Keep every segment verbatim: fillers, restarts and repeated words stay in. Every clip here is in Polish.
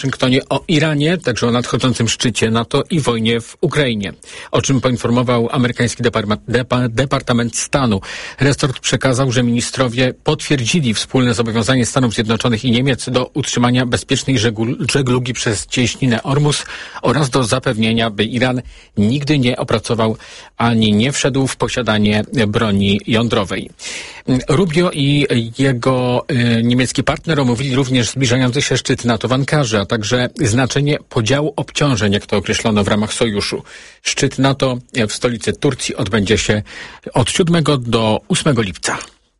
W Waszyngtonie o Iranie, także o nadchodzącym szczycie NATO i wojnie w Ukrainie, o czym poinformował amerykański Departament, Departament Stanu. Resort przekazał, że ministrowie potwierdzili wspólne zobowiązanie Stanów Zjednoczonych i Niemiec do utrzymania bezpiecznej żeglugi przez cieśninę Ormus oraz do zapewnienia, by Iran nigdy nie opracował ani nie wszedł w posiadanie broni jądrowej. Rubio i jego y, niemiecki partner omówili również zbliżający się szczyt NATO w Ankarze, a także znaczenie podziału obciążeń, jak to określono w ramach sojuszu. Szczyt NATO w stolicy Turcji odbędzie się od siódmego do ósmego lipca.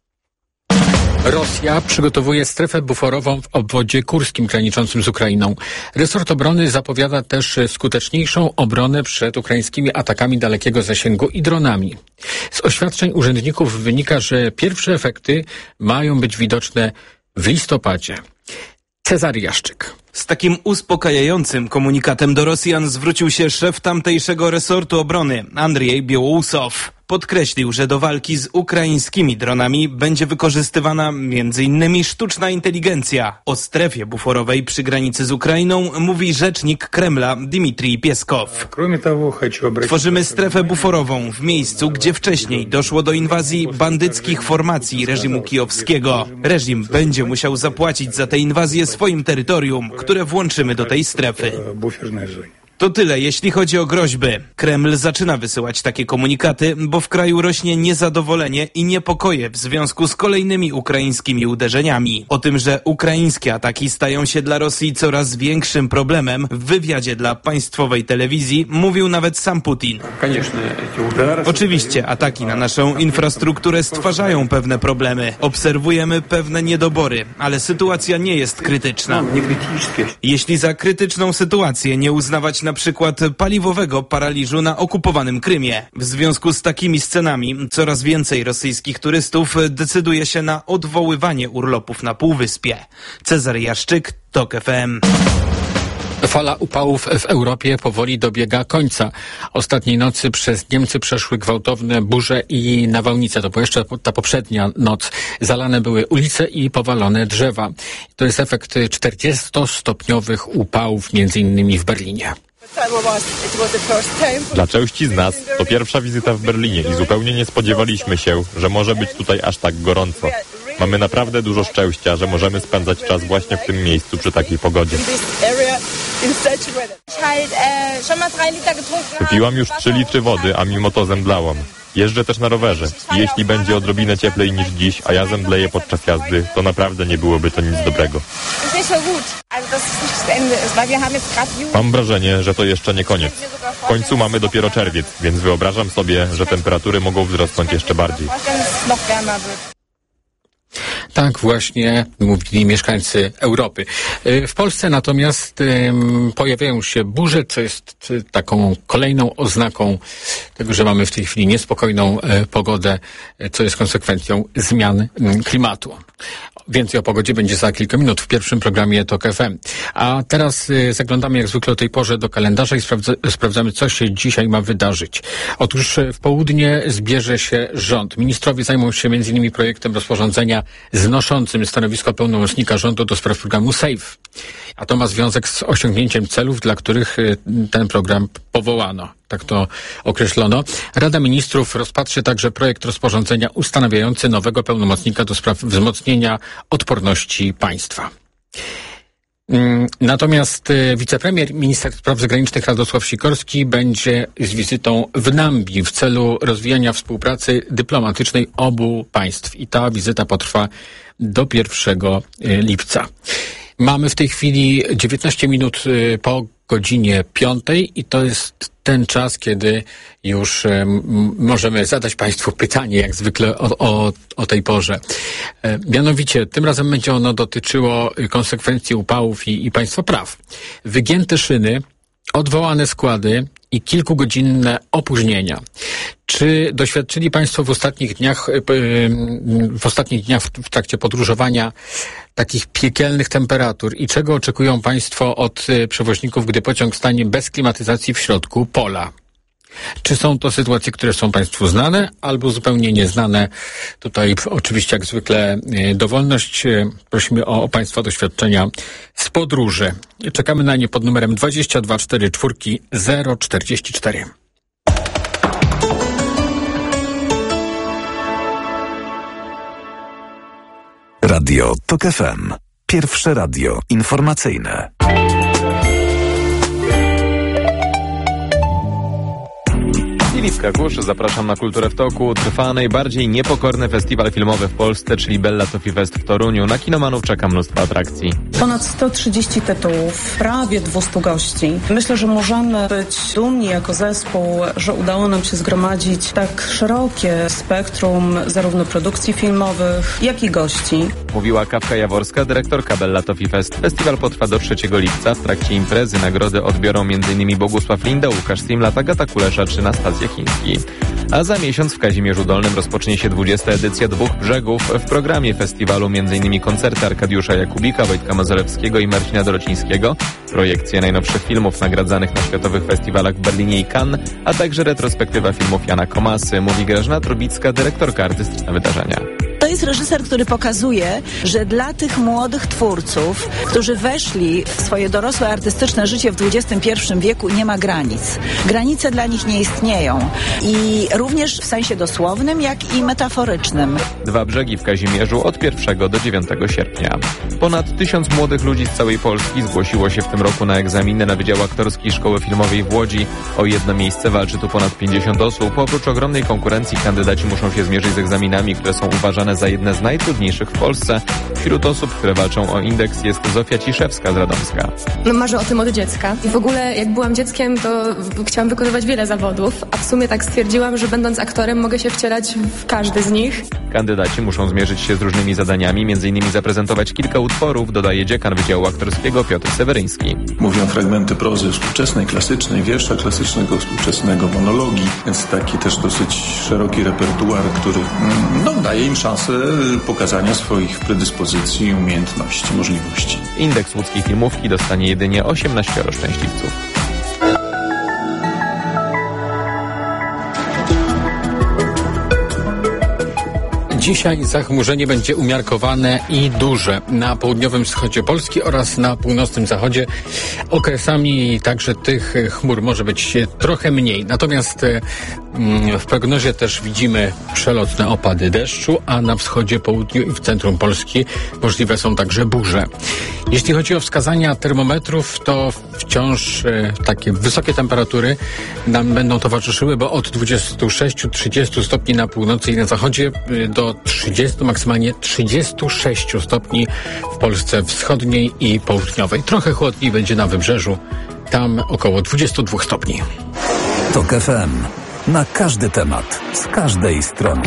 Rosja przygotowuje strefę buforową w obwodzie kurskim graniczącym z Ukrainą. Resort obrony zapowiada też skuteczniejszą obronę przed ukraińskimi atakami dalekiego zasięgu i dronami. Z oświadczeń urzędników wynika, że pierwsze efekty mają być widoczne w listopadzie. Cezary Jaszczyk. Z takim uspokajającym komunikatem do Rosjan zwrócił się szef tamtejszego resortu obrony, Andrzej Białousov. Podkreślił, że do walki z ukraińskimi dronami będzie wykorzystywana między innymi sztuczna inteligencja. O strefie buforowej przy granicy z Ukrainą mówi rzecznik Kremla Dmitrij Pieskow. Tworzymy strefę buforową w miejscu, gdzie wcześniej doszło do inwazji bandyckich formacji reżimu kijowskiego. Reżim będzie musiał zapłacić za tę inwazję swoim terytorium, które włączymy do tej strefy. To tyle, jeśli chodzi o groźby. Kreml zaczyna wysyłać takie komunikaty, bo w kraju rośnie niezadowolenie i niepokoje w związku z kolejnymi ukraińskimi uderzeniami. O tym, że ukraińskie ataki stają się dla Rosji coraz większym problemem, w wywiadzie dla państwowej telewizji mówił nawet sam Putin. Oczywiście ataki na naszą infrastrukturę stwarzają pewne problemy. Obserwujemy pewne niedobory, ale sytuacja nie jest krytyczna. Jeśli za krytyczną sytuację nie uznawać na przykład paliwowego paraliżu na okupowanym Krymie. W związku z takimi scenami coraz więcej rosyjskich turystów decyduje się na odwoływanie urlopów na Półwyspie. Cezary Jaszczyk, TOK F M. Fala upałów w Europie powoli dobiega końca. Ostatniej nocy przez Niemcy przeszły gwałtowne burze i nawałnice. To była jeszcze ta poprzednia noc. Zalane były ulice i powalone drzewa. To jest efekt czterdziestostopniowych upałów, między innymi w Berlinie. Dla części z nas to pierwsza wizyta w Berlinie i zupełnie nie spodziewaliśmy się, że może być tutaj aż tak gorąco. Mamy naprawdę dużo szczęścia, że możemy spędzać czas właśnie w tym miejscu przy takiej pogodzie. Wypiłam już trzy litry wody, a mimo to zemdlałam. Jeżdżę też na rowerze i jeśli będzie odrobinę cieplej niż dziś, a ja zemdleję podczas jazdy, to naprawdę nie byłoby to nic dobrego. Mam wrażenie, że to jeszcze nie koniec. W końcu mamy dopiero czerwiec, więc wyobrażam sobie, że temperatury mogą wzrosnąć jeszcze bardziej. Tak właśnie mówili mieszkańcy Europy. W Polsce natomiast um, pojawiają się burze, co jest taką kolejną oznaką tego, że mamy w tej chwili niespokojną e, pogodę, co jest konsekwencją zmian m, klimatu. Więcej o pogodzie będzie za kilka minut w pierwszym programie TOK F M. A teraz y, zaglądamy jak zwykle o tej porze do kalendarza i sprawdza, sprawdzamy, co się dzisiaj ma wydarzyć. Otóż w południe zbierze się rząd. Ministrowie zajmą się między innymi projektem rozporządzenia znoszącym stanowisko pełnomocnika rządu do spraw programu SAFE. A to ma związek z osiągnięciem celów, dla których y, ten program powołano. Tak to określono. Rada Ministrów rozpatrzy także projekt rozporządzenia ustanawiający nowego pełnomocnika do spraw wzmocnienia odporności państwa. Natomiast wicepremier, minister spraw zagranicznych Radosław Sikorski będzie z wizytą w Nambii w celu rozwijania współpracy dyplomatycznej obu państw. I ta wizyta potrwa do pierwszego lipca. Mamy w tej chwili dziewiętnaście minut po godzinie piątej i to jest ten czas, kiedy już um, możemy zadać Państwu pytanie, jak zwykle o, o, o tej porze. E, mianowicie, tym razem będzie ono dotyczyło konsekwencji upałów i, i państwa praw. Wygięte szyny, odwołane składy i kilkugodzinne opóźnienia. Czy doświadczyli Państwo w ostatnich dniach, w ostatnich dniach w trakcie podróżowania takich piekielnych temperatur i czego oczekują Państwo od przewoźników, gdy pociąg stanie bez klimatyzacji w środku pola? Czy są to sytuacje, które są Państwu znane albo zupełnie nieznane? Tutaj oczywiście jak zwykle dowolność. Prosimy o, o Państwa doświadczenia z podróży. Czekamy na nie pod numerem dwadzieścia dwa czterdzieści cztery zero czterdzieści cztery. Radio Tok F M. Pierwsze radio informacyjne. Filip Kakusz, zapraszam na Kulturę w Toku. Trwa najbardziej niepokorny festiwal filmowy w Polsce, czyli Bella Toffee Fest w Toruniu. Na kinomanów czeka mnóstwo atrakcji. Ponad sto trzydzieści tytułów, prawie dwieście gości. Myślę, że możemy być dumni jako zespół, że udało nam się zgromadzić tak szerokie spektrum zarówno produkcji filmowych, jak i gości. Mówiła Kawka Jaworska, dyrektorka Bella Toffee Fest. Festiwal potrwa do trzeciego lipca. W trakcie imprezy nagrody odbiorą m.in. Bogusław Linda, Łukasz Simlat, Agata Kulesza czy Nastazja Chiński. A za miesiąc w Kazimierzu Dolnym rozpocznie się dwudziesta edycja Dwóch Brzegów. W programie festiwalu m.in. koncerty Arkadiusza Jakubika, Wojtka Mazurewskiego i Marcina Dorocińskiego, projekcje najnowszych filmów nagradzanych na światowych festiwalach w Berlinie i Cannes, a także retrospektywa filmów Jana Komasy, mówi Grażyna Trubicka, dyrektorka artystyczna wydarzenia. To jest reżyser, który pokazuje, że dla tych młodych twórców, którzy weszli w swoje dorosłe artystyczne życie w dwudziestym pierwszym wieku, nie ma granic. Granice dla nich nie istnieją. I również w sensie dosłownym, jak i metaforycznym. Dwa Brzegi w Kazimierzu od pierwszego do dziewiątego sierpnia. Ponad tysiąc młodych ludzi z całej Polski zgłosiło się w tym roku na egzaminy na Wydział Aktorski Szkoły Filmowej w Łodzi. O jedno miejsce walczy tu ponad pięćdziesiąt osób. Oprócz ogromnej konkurencji kandydaci muszą się zmierzyć z egzaminami, które są uważane za jedne z najtrudniejszych w Polsce. Wśród osób, które walczą o indeks, jest Zofia Ciszewska z Radomska. No, marzę o tym od dziecka. I w ogóle jak byłam dzieckiem, to chciałam wykonywać wiele zawodów, a w sumie tak stwierdziłam, że będąc aktorem mogę się wcielać w każdy z nich. Kandydaci muszą zmierzyć się z różnymi zadaniami, między innymi zaprezentować kilka utworów, dodaje dziekan Wydziału Aktorskiego Piotr Seweryński. Mówią fragmenty prozy współczesnej, klasycznej, wiersza klasycznego, współczesnego, monologii, więc taki też dosyć szeroki repertuar, który no, daje im szansę pokazania swoich predyspozycji, umiejętności, możliwości. Indeks łódzkiej filmówki dostanie jedynie osiemnaście szczęśliwców. Dzisiaj zachmurzenie będzie umiarkowane i duże na południowym wschodzie Polski oraz na północnym zachodzie. Okresami także tych chmur może być trochę mniej. Natomiast w prognozie też widzimy przelotne opady deszczu, a na wschodzie, południu i w centrum Polski możliwe są także burze. Jeśli chodzi o wskazania termometrów, to wciąż takie wysokie temperatury nam będą towarzyszyły, bo od dwudziestu sześciu do trzydziestu stopni na północy i na zachodzie do trzydziestu, maksymalnie trzydziestu sześciu stopni w Polsce wschodniej i południowej. Trochę chłodniej będzie na wybrzeżu, tam około dwudziestu dwóch stopni. Tok F M. Na każdy temat, z każdej strony.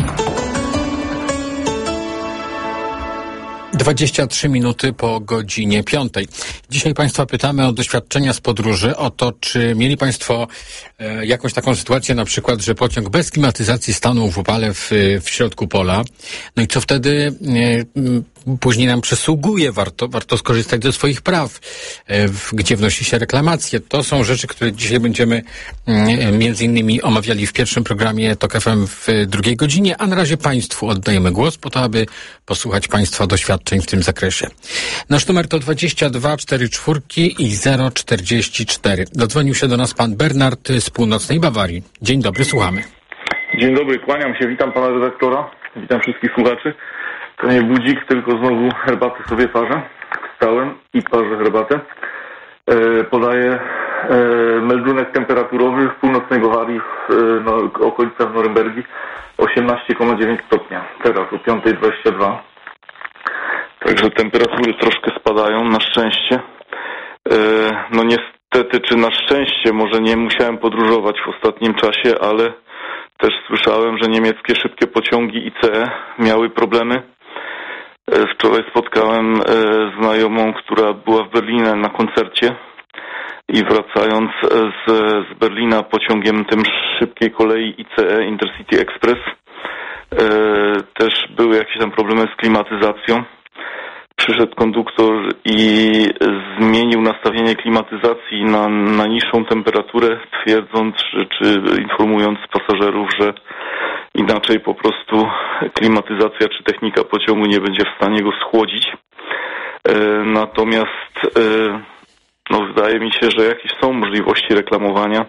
dwadzieścia trzy minuty po godzinie piątej. Dzisiaj Państwa pytamy o doświadczenia z podróży, o to, czy mieli Państwo e, jakąś taką sytuację, na przykład, że pociąg bez klimatyzacji stanął w upale w, w środku pola. No i co wtedy e, później nam przysługuje? Warto, warto skorzystać ze swoich praw, e, w, gdzie wnosi się reklamacje. To są rzeczy, które dzisiaj będziemy e, między innymi omawiali w pierwszym programie Tok F M w drugiej godzinie, a na razie Państwu oddajemy głos po to, aby posłuchać Państwa doświadczeń w tym zakresie. Nasz numer to dwadzieścia dwa czterdzieści cztery i zero czterdzieści cztery. Dodzwonił się do nas pan Bernard z północnej Bawarii. Dzień dobry, słuchamy. Dzień dobry, kłaniam się, witam pana redaktora, witam wszystkich słuchaczy. To nie budzik, tylko znowu herbatę sobie parzę. Wstałem i parzę herbatę. E, podaję e, meldunek temperaturowy w północnej Bawarii, w no, okolicach Norymbergi, osiemnaście przecinek dziewięć stopnia. Teraz o piąta dwadzieścia dwa. Także temperatury troszkę spadają, na szczęście. E, no niestety, czy na szczęście, może nie musiałem podróżować w ostatnim czasie, ale też słyszałem, że niemieckie szybkie pociągi I C E miały problemy. E, wczoraj spotkałem e, znajomą, która była w Berlinie na koncercie i wracając z, z Berlina pociągiem tym szybkiej kolei I C E, Intercity Express, e, też były jakieś tam problemy z klimatyzacją. przyszedł konduktor i zmienił nastawienie klimatyzacji na, na niższą temperaturę, twierdząc, czy, czy informując pasażerów, że inaczej po prostu klimatyzacja czy technika pociągu nie będzie w stanie go schłodzić. Natomiast no, wydaje mi się, że jakieś są możliwości reklamowania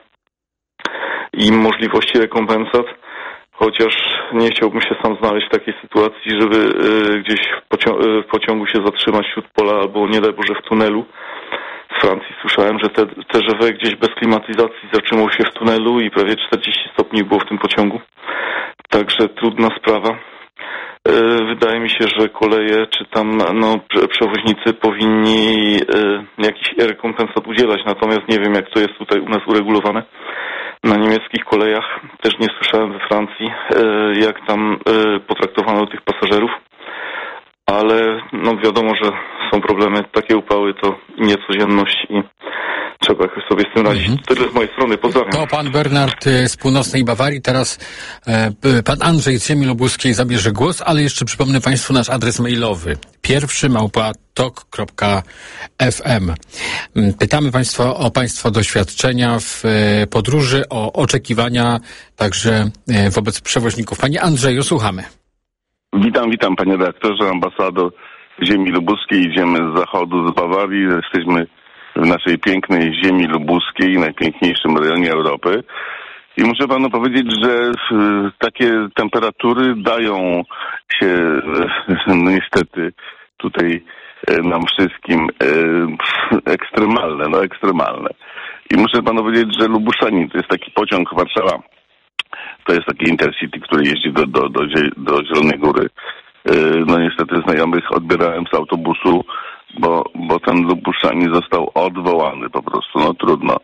i możliwości rekompensat, chociaż nie chciałbym się sam znaleźć w takiej sytuacji, żeby y, gdzieś w, pocią- w pociągu się zatrzymać wśród pola albo nie daj Boże w tunelu. Z Francji słyszałem, że te, T G V gdzieś bez klimatyzacji zatrzymał się w tunelu i prawie czterdzieści stopni było w tym pociągu. Także trudna sprawa. Y, wydaje mi się, że koleje czy tam no, przewoźnicy powinni y, jakichś rekompensat udzielać, natomiast nie wiem, jak to jest tutaj u nas uregulowane. Na niemieckich kolejach też nie słyszałem we Francji, jak tam potraktowano tych pasażerów, ale no wiadomo, że są problemy, takie upały to niecodzienność i trzeba jakoś sobie z tym radzić. Mm-hmm. Tyle z mojej strony, pozdrawiam. To pan Bernard z północnej Bawarii, teraz e, pan Andrzej z ziemi lubuskiej zabierze głos, ale jeszcze przypomnę państwu nasz adres mailowy. Pierwszy małpa tok kropka f m. Pytamy państwa o państwa doświadczenia w e, podróży, o oczekiwania także e, wobec przewoźników. Panie Andrzeju, słuchamy. Witam, witam panie redaktorze, ambasador ziemi lubuskiej. Idziemy z zachodu, z Bawarii. Jesteśmy w naszej pięknej ziemi lubuskiej, najpiękniejszym rejonie Europy. I muszę panu powiedzieć, że takie temperatury dają się no niestety tutaj nam wszystkim ekstremalne, no ekstremalne. I muszę panu powiedzieć, że Lubuszanin to jest taki pociąg Warszawa. To jest taki Intercity, który jeździ do, do, do, do Zielonej Góry. No niestety znajomych odbierałem z autobusu, bo, bo ten Lubuszanin został odwołany po prostu. No trudno.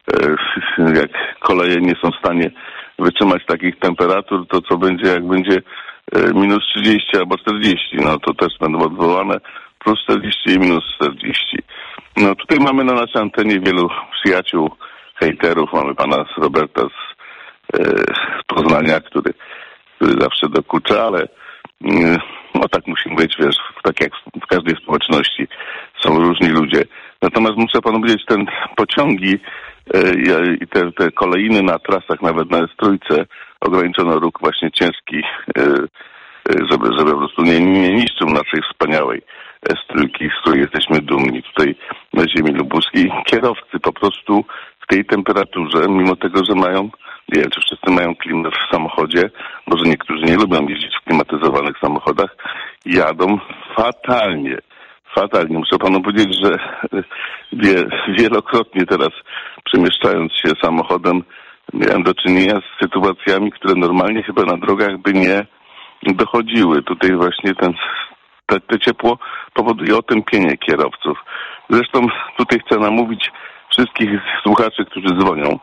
Jak koleje nie są w stanie wytrzymać takich temperatur, to co będzie, jak będzie minus trzydzieści albo czterdzieści, no to też będą odwołane. Plus czterdzieści i minus czterdzieści. No tutaj mamy na naszej antenie wielu przyjaciół, hejterów. Mamy pana Roberta z, z Poznania, który, który zawsze dokucza, ale no tak musi być, wiesz, tak jak w każdej społeczności są różni ludzie. Natomiast muszę panu powiedzieć, ten pociągi i te, te kolejny na trasach, nawet na S trzy, ograniczono ruch właśnie ciężki, żeby, żeby po prostu nie, nie niszczył naszej wspaniałej S trzy, z której jesteśmy dumni tutaj na ziemi lubuskiej. Kierowcy po prostu w tej temperaturze, mimo tego, że mają, nie wiem, czy wszyscy mają klimę w samochodzie, może niektórzy nie lubią jeździć w klimatyzowanych samochodach, jadą fatalnie. Fatalnie. Muszę panu powiedzieć, że wie, wielokrotnie teraz przemieszczając się samochodem miałem do czynienia z sytuacjami, które normalnie chyba na drogach by nie dochodziły. Tutaj właśnie ten, te, te ciepło powoduje otępienie kierowców. Zresztą tutaj chcę namówić wszystkich słuchaczy, którzy dzwonią.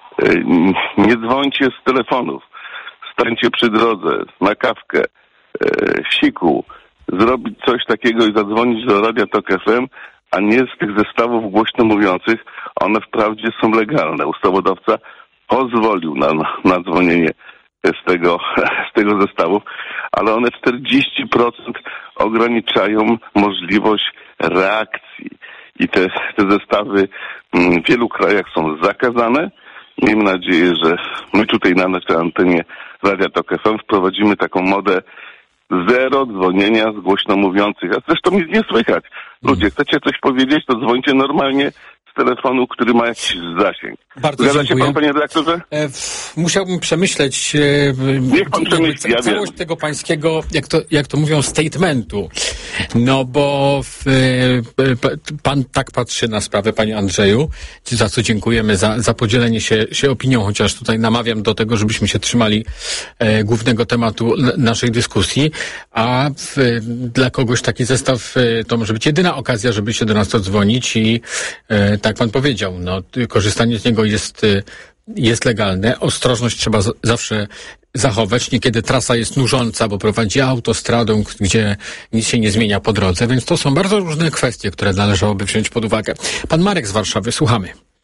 Nie dzwońcie z telefonów. Stańcie przy drodze, na kawkę, w siku, zrobić coś takiego i zadzwonić do Radia Tok F M, a nie z tych zestawów głośno mówiących. One wprawdzie są legalne. Ustawodawca pozwolił na, na dzwonienie z tego, z tego zestawu, ale one czterdzieści procent ograniczają możliwość reakcji. I te, te zestawy w wielu krajach są zakazane. Miejmy nadzieję, że my tutaj na naszej antenie Radia Tok F M wprowadzimy taką modę zero dzwonienia z głośno mówiących. A zresztą nic nie słychać. Ludzie, chcecie coś powiedzieć, to dzwońcie normalnie z telefonu, który ma jakiś zasięg. Bardzo Zgadza dziękuję. się pan, panie redaktorze? E, w, musiałbym przemyśleć e, Niech pan przemyśli, ja całość wiem. tego pańskiego, jak to, jak to mówią, statementu. No bo w, e, pan tak patrzy na sprawę, panie Andrzeju, za co dziękujemy za, za podzielenie się, się opinią, chociaż tutaj namawiam do tego, żebyśmy się trzymali e, głównego tematu n- naszej dyskusji, a w, dla kogoś taki zestaw e, to może być jedyna okazja, żeby się do nas dodzwonić i e, tak pan powiedział, no korzystanie z niego jest, jest legalne. Ostrożność trzeba z- zawsze zachować. Niekiedy trasa jest nużąca, bo prowadzi autostradą, gdzie nic się nie zmienia po drodze, więc to są bardzo różne kwestie, które należałoby wziąć pod uwagę. Pan Marek z Warszawy, słuchamy.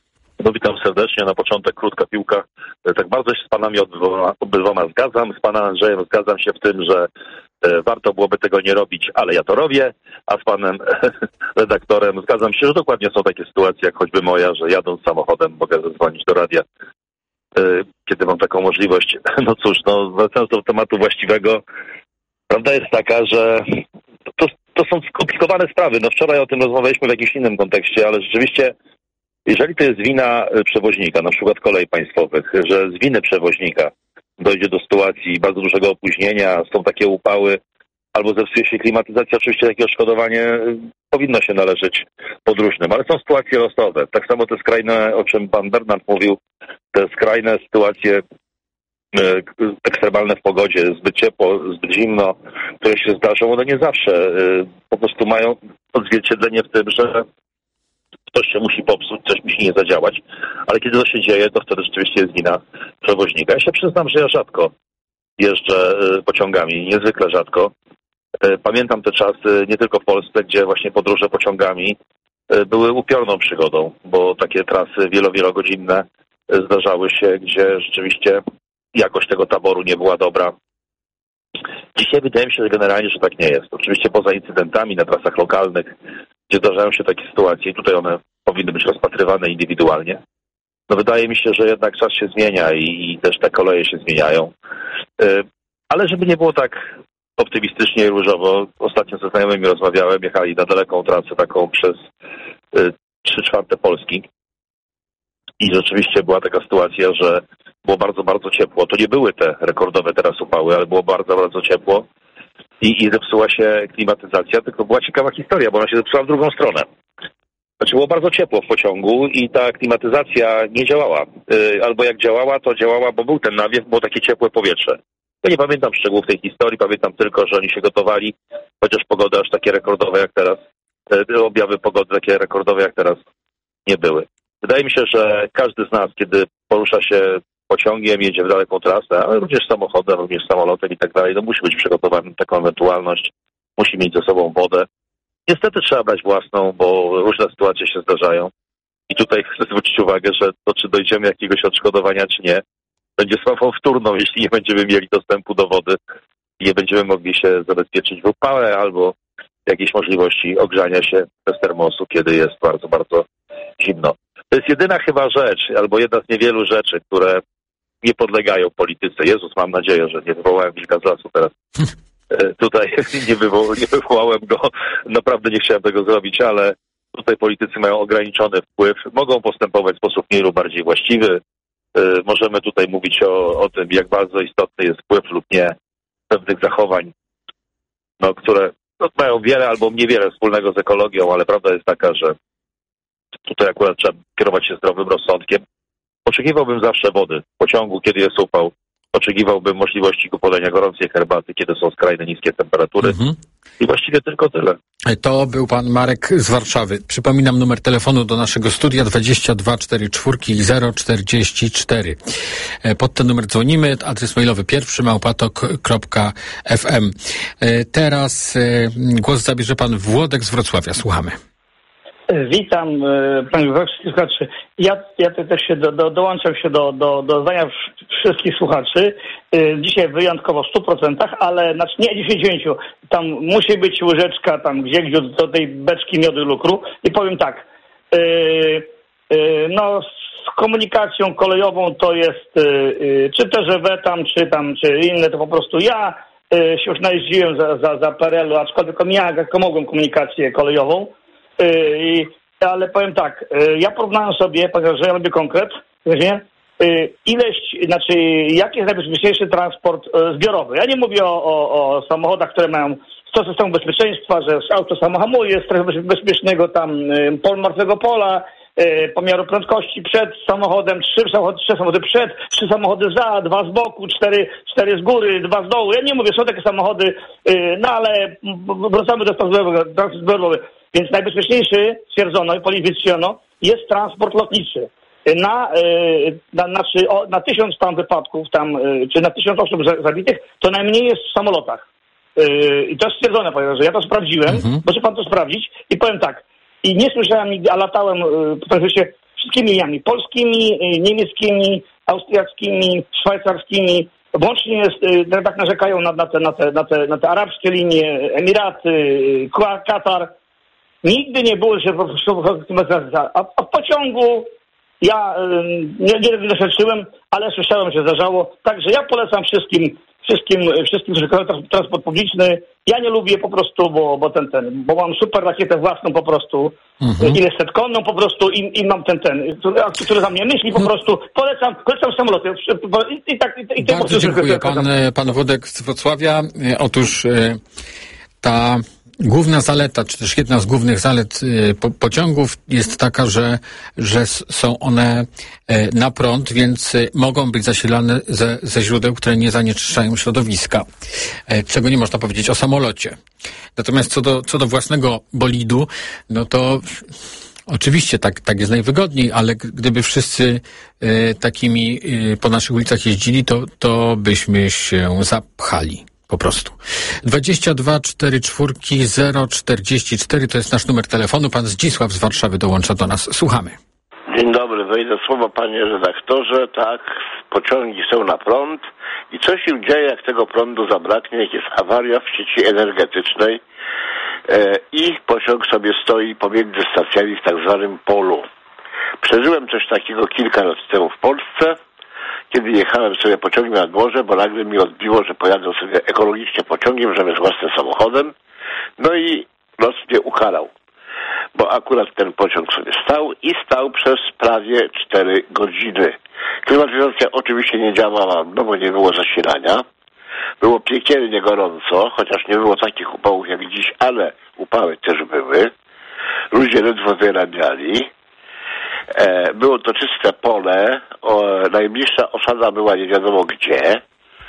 No witam serdecznie. Na początek krótka piłka. Tak bardzo się z panami obydwoma, obydwoma zgadzam. Z panem Andrzejem zgadzam się w tym, że warto byłoby tego nie robić, ale ja to robię. A z panem redaktorem zgadzam się, że dokładnie są takie sytuacje, jak choćby moja, że jadąc samochodem mogę zadzwonić do radia, kiedy mam taką możliwość. No cóż, no wracając do tematu właściwego, prawda jest taka, że to, to są skomplikowane sprawy. No wczoraj o tym rozmawialiśmy w jakimś innym kontekście, ale rzeczywiście jeżeli to jest wina przewoźnika, na przykład kolei państwowych, że z winy przewoźnika dojdzie do sytuacji bardzo dużego opóźnienia, są takie upały, albo zepsuje się klimatyzacja, oczywiście takie odszkodowanie powinno się należeć podróżnym, ale są sytuacje losowe. Tak samo te skrajne, o czym pan Bernard mówił, te skrajne sytuacje ekstremalne w pogodzie, zbyt ciepło, zbyt zimno, które się zdarzą, one nie zawsze po prostu mają odzwierciedlenie w tym, że ktoś się musi popsuć, coś musi nie zadziałać, ale kiedy to się dzieje, to wtedy rzeczywiście jest wina przewoźnika. Ja się przyznam, że ja rzadko jeżdżę pociągami, niezwykle rzadko. Pamiętam te czasy nie tylko w Polsce, gdzie właśnie podróże pociągami były upiorną przygodą, bo takie trasy wielo, wielogodzinne zdarzały się, gdzie rzeczywiście jakość tego taboru nie była dobra. Dzisiaj wydaje mi się, że generalnie, że tak nie jest. Oczywiście poza incydentami na trasach lokalnych, gdzie zdarzają się takie sytuacje i tutaj one powinny być rozpatrywane indywidualnie. No wydaje mi się, że jednak czas się zmienia i, i też te koleje się zmieniają. Yy, ale żeby nie było tak optymistycznie i różowo, ostatnio ze znajomymi rozmawiałem, jechali na daleką trasę taką przez yy, trzy czwarte Polski i rzeczywiście była taka sytuacja, że było bardzo, bardzo ciepło. To nie były te rekordowe teraz upały, ale było bardzo, bardzo ciepło i, i zepsuła się klimatyzacja, tylko była ciekawa historia, bo ona się zepsuła w drugą stronę. Znaczy było bardzo ciepło w pociągu i ta klimatyzacja nie działała. Yy, albo jak działała, to działała, bo był ten nawiew, było takie ciepłe powietrze. Ja nie pamiętam szczegółów tej historii, pamiętam tylko, że oni się gotowali, chociaż pogody aż takie rekordowe jak teraz, yy, objawy pogody takie rekordowe jak teraz nie były. Wydaje mi się, że każdy z nas, kiedy porusza się pociągiem, jedzie w daleką trasę, ale również samochodem, również samolotem i tak dalej, no musi być przygotowany na taką ewentualność, musi mieć ze sobą wodę. Niestety trzeba brać własną, bo różne sytuacje się zdarzają. I tutaj chcę zwrócić uwagę, że to, czy dojdziemy jakiegoś odszkodowania, czy nie, będzie sprawą wtórną, jeśli nie będziemy mieli dostępu do wody i nie będziemy mogli się zabezpieczyć w upale albo jakiejś możliwości ogrzania się bez termosu, kiedy jest bardzo, bardzo zimno. To jest jedyna chyba rzecz, albo jedna z niewielu rzeczy, które nie podlegają polityce. Jezus, mam nadzieję, że nie wywołałem wilka z lasu teraz. Tutaj nie, wywo- nie wywołałem go, naprawdę nie chciałem tego zrobić, ale tutaj politycy mają ograniczony wpływ, mogą postępować w sposób mniej lub bardziej właściwy. Możemy tutaj mówić o, o tym, jak bardzo istotny jest wpływ lub nie pewnych zachowań, no, które no, mają wiele albo niewiele wspólnego z ekologią, ale prawda jest taka, że tutaj akurat trzeba kierować się zdrowym rozsądkiem. Oczekiwałbym zawsze wody w pociągu, kiedy jest upał. Oczekiwałbym możliwości kupolenia gorącej herbaty, kiedy są skrajne niskie temperatury. Mhm. I właściwie tylko tyle. To był pan Marek z Warszawy. Przypominam numer telefonu do naszego studia dwadzieścia dwa czterdzieści cztery zero czterdzieści cztery. Pod ten numer dzwonimy. Adres mailowy pierwszy małpatok kropka f m. Teraz głos zabierze pan Włodek z Wrocławia. Słuchamy. Witam Panie słuchaczy. Ja, ja też się do, do, dołączam się do, do, do zdania wszystkich słuchaczy. Dzisiaj wyjątkowo w stu procentach, ale znaczy nie dziesięciu. Tam musi być łyżeczka tam gdzie, gdzie do tej beczki miodu i lukru. I powiem tak, yy, yy, no z komunikacją kolejową to jest yy, czy T G V tam, czy tam, czy inne, to po prostu ja yy, się już najeździłem za, za, za P R L-u, aczkolwiek ja jak mogłem komunikację kolejową. Yy, ale powiem tak, yy, ja porównałem sobie, ponieważ ja robię konkret, wiecie, yy, ileś, znaczy jaki jest najbezpieczniejszy transport yy, zbiorowy. Ja nie mówię o, o, o samochodach, które mają sto systemów bezpieczeństwa, że auto samo hamuje, strefy bezpiecznego tam yy, pol martwego pola, yy, pomiaru prędkości przed samochodem, trzy samochody, trzy samochody przed, trzy samochody za, dwa z boku, cztery, cztery z góry, dwa z dołu. Ja nie mówię, są takie samochody, yy, no ale wracamy do transportu zbiorowego. Więc najbezpieczniejszy, stwierdzono i politycjono, jest transport lotniczy. Na, na, na, na tysiąc tam wypadków, tam, czy na tysiąc osób zabitych, to najmniej jest w samolotach. I to jest stwierdzone, że ja to sprawdziłem, mhm. Może pan to sprawdzić i powiem tak, i nie słyszałem nigdy, a latałem, się wszystkimi liniami polskimi, niemieckimi, austriackimi, szwajcarskimi. Włącznie z, tak narzekają na, na, te, na, te, na, te, na te arabskie linie, Emiraty, Katar. Nigdy nie było, że po prostu a, a w pociągu ja nie, nie doświadczyłem, ale słyszałem, że zdarzało. Także ja polecam wszystkim, wszystkim, wszystkim, którzy korzystają transport publiczny. Ja nie lubię po prostu, bo, bo ten, ten, bo mam super rakietę własną po prostu, mhm. ile setkonną po prostu i, i mam ten, ten, który, który za mnie myśli po prostu. Polecam, polecam samoloty. I, i tak, i, i Bardzo dziękuję. Pan, pan Włodek z Wrocławia. Otóż ta główna zaleta, czy też jedna z głównych zalet po, pociągów jest taka, że, że są one na prąd, więc mogą być zasilane ze, ze źródeł, które nie zanieczyszczają środowiska, czego nie można powiedzieć o samolocie. Natomiast co do, co do własnego bolidu, no to oczywiście tak, tak jest najwygodniej, ale gdyby wszyscy e, takimi e, po naszych ulicach jeździli, to, to byśmy się zapchali. Po prostu. dwadzieścia dwa czterdzieści cztery zero czterdzieści cztery to jest nasz numer telefonu. Pan Zdzisław z Warszawy dołącza do nas. Słuchamy. Dzień dobry, wejdę słowo panie redaktorze. Tak, pociągi są na prąd i co się dzieje, jak tego prądu zabraknie, jak jest awaria w sieci energetycznej e, i pociąg sobie stoi pomiędzy stacjami w tak zwanym polu. Przeżyłem coś takiego kilka lat temu w Polsce, kiedy jechałem sobie pociągiem nad morze, bo nagle mi odbiło, że pojadę sobie ekologicznie pociągiem, zamiast własnym samochodem. No i los mnie ukarał, bo akurat ten pociąg sobie stał i stał przez prawie cztery godziny. Klimatyzacja oczywiście nie działała, no bo nie było zasilania. Było piekielnie gorąco, chociaż nie było takich upałów jak dziś, ale upały też były. Ludzie ledwo wyrabiali. E, było to czyste pole, o, najbliższa osada była nie wiadomo gdzie.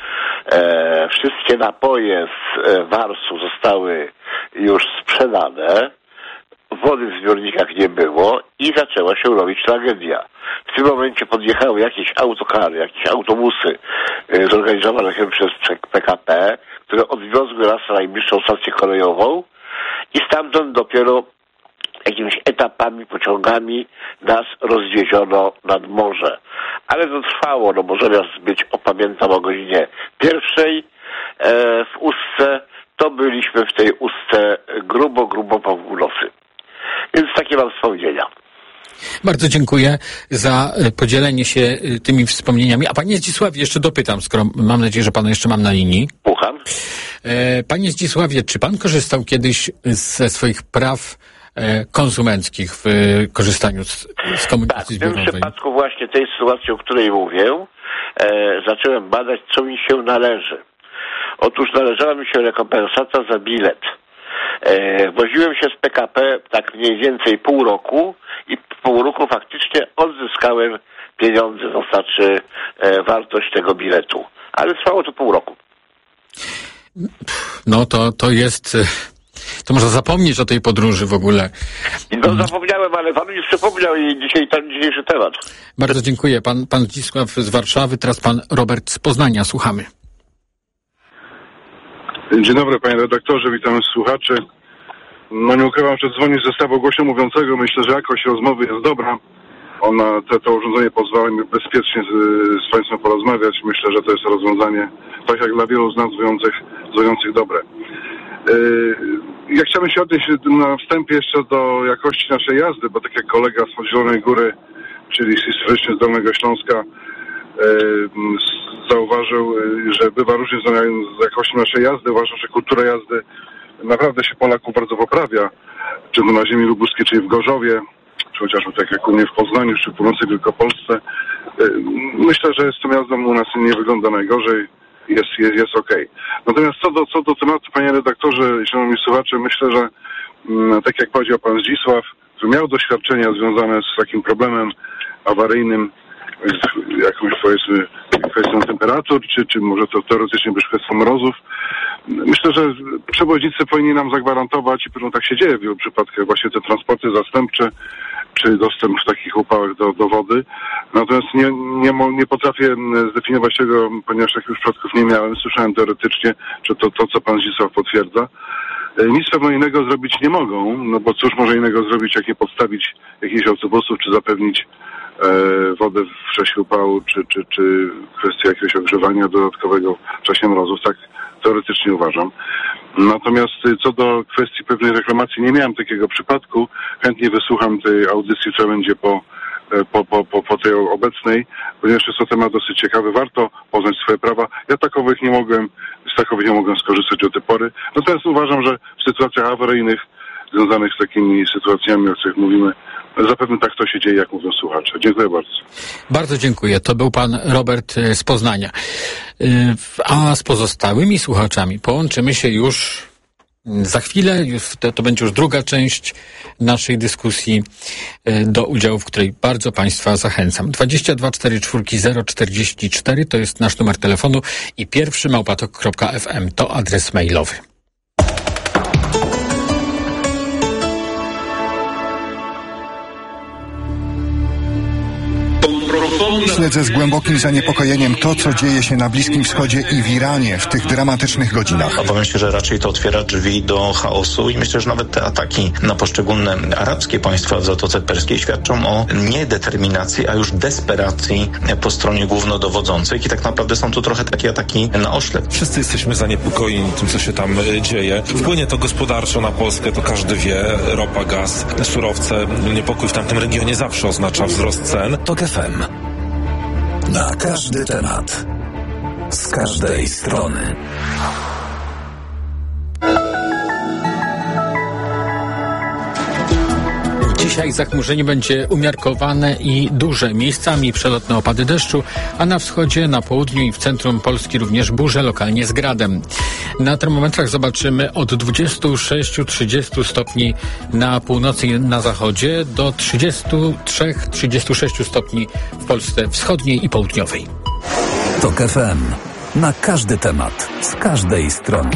E, wszystkie napoje z e, Warsu zostały już sprzedane, wody w zbiornikach nie było i zaczęła się robić tragedia. W tym momencie podjechały jakieś autokary, jakieś autobusy e, zorganizowane chyba przez P K P, które odwiozły nas na najbliższą stację kolejową i stamtąd dopiero jakimiś etapami, pociągami nas rozwieziono nad morze. Ale to trwało, no bo zamiast być, opamiętam, o godzinie pierwszej e, w Ustce, to byliśmy w tej Ustce grubo, grubo po północy. Więc takie mam wspomnienia. Bardzo dziękuję za podzielenie się tymi wspomnieniami. A panie Zdzisławie, jeszcze dopytam, skoro mam nadzieję, że pana jeszcze mam na linii. Słucham. E, panie Zdzisławie, czy pan korzystał kiedyś ze swoich praw konsumenckich w korzystaniu z, z komunikacji tak, zbiorowej? W tym przypadku właśnie tej sytuacji, o której mówię, e, zacząłem badać, co mi się należy. Otóż należała mi się rekompensata za bilet. E, woziłem się z P K P tak mniej więcej pół roku i pół roku faktycznie odzyskałem pieniądze, to znaczy e, wartość tego biletu. Ale trwało to pół roku. No to, to jest... To można zapomnieć o tej podróży w ogóle. No zapomniałem, ale pan mi przypomniał i dzisiaj ten dzisiejszy temat. Bardzo dziękuję. Pan, pan Zdzisław z Warszawy, teraz pan Robert z Poznania. Słuchamy. Dzień dobry panie redaktorze, witam słuchaczy. No nie ukrywam, że dzwonię z zestawu głośnomówiącego. Myślę, że jakość rozmowy jest dobra. Ona, te, to urządzenie pozwala mi bezpiecznie z, z państwem porozmawiać. Myślę, że to jest rozwiązanie, tak jak dla wielu z nas dzwoniących, dzwoniących dobre. Ja chciałbym się odnieść na wstępie jeszcze do jakości naszej jazdy, bo tak jak kolega z Zielonej Góry, czyli historycznie z Dolnego Śląska, zauważył, że bywa różnie z jakością naszej jazdy. Uważam, że kultura jazdy naprawdę się Polaków bardzo poprawia, czy to na ziemi lubuskiej, czy w Gorzowie, czy chociażby tak jak u mnie w Poznaniu, czy w północnej Wielkopolsce. Myślę, że z tą jazdą u nas nie wygląda najgorzej. Jest, jest, jest okej. Okay. Natomiast co do, co do tematu, panie redaktorze, szanowni słuchacze, myślę, że m, tak jak powiedział pan Zdzisław, który miał doświadczenia związane z takim problemem awaryjnym, z jakąś powiedzmy kwestią temperatur, czy, czy może to teoretycznie być kwestią mrozów. Myślę, że przewoźnicy powinni nam zagwarantować, i pewno tak się dzieje w wielu przypadkach, właśnie te transporty zastępcze, czy dostęp w takich upałach do, do wody. Natomiast nie, nie, nie potrafię zdefiniować tego, ponieważ takich przypadków nie miałem. Słyszałem teoretycznie, że to, to co pan Zdzisław potwierdza. Nic pewno innego zrobić nie mogą, no bo cóż może innego zrobić, jak nie podstawić jakichś autobusów, czy zapewnić e, wodę w czasie upału, czy, czy, czy kwestia jakiegoś ogrzewania dodatkowego w czasie mrozów. Tak teoretycznie uważam. Natomiast co do kwestii pewnej reklamacji, nie miałem takiego przypadku. Chętnie wysłucham tej audycji, która będzie po, po, po, po, po tej obecnej, ponieważ jest to temat dosyć ciekawy. Warto poznać swoje prawa. Ja takowych nie mogłem, z takowych nie mogłem skorzystać do tej pory. Natomiast uważam, że w sytuacjach awaryjnych związanych z takimi sytuacjami, o których mówimy, zapewne tak to się dzieje, jak mówią słuchacze. Dziękuję bardzo. Bardzo dziękuję. To był pan Robert z Poznania. A z pozostałymi słuchaczami połączymy się już za chwilę. To, to będzie już druga część naszej dyskusji, do udziału w której bardzo państwa zachęcam. dwadzieścia dwa czterdzieści cztery zero czterdzieści cztery to jest nasz numer telefonu i pierwszy małpatok kropka f m to adres mailowy. Śledzę z głębokim zaniepokojeniem to, co dzieje się na Bliskim Wschodzie i w Iranie w tych dramatycznych godzinach. Obawiam się, że raczej to otwiera drzwi do chaosu i myślę, że nawet te ataki na poszczególne arabskie państwa w Zatoce Perskiej świadczą o niedeterminacji, a już desperacji po stronie głównodowodzących i tak naprawdę są to trochę takie ataki na oślep. Wszyscy jesteśmy zaniepokojeni tym, co się tam dzieje. Wpłynie to gospodarczo na Polskę, to każdy wie. Ropa, gaz, surowce. Niepokój w tamtym regionie zawsze oznacza wzrost cen. TOK F M. Na każdy temat. Z każdej strony. Dzisiaj zachmurzenie będzie umiarkowane i duże. Miejscami przelotne opady deszczu, a na wschodzie, na południu i w centrum Polski również burze, lokalnie z gradem. Na termometrach zobaczymy od dwudziestu sześciu do trzydziestu stopni na północy i na zachodzie do trzydziestu trzech do trzydziestu sześciu stopni w Polsce wschodniej i południowej. TOK F M. Na każdy temat. Z każdej strony.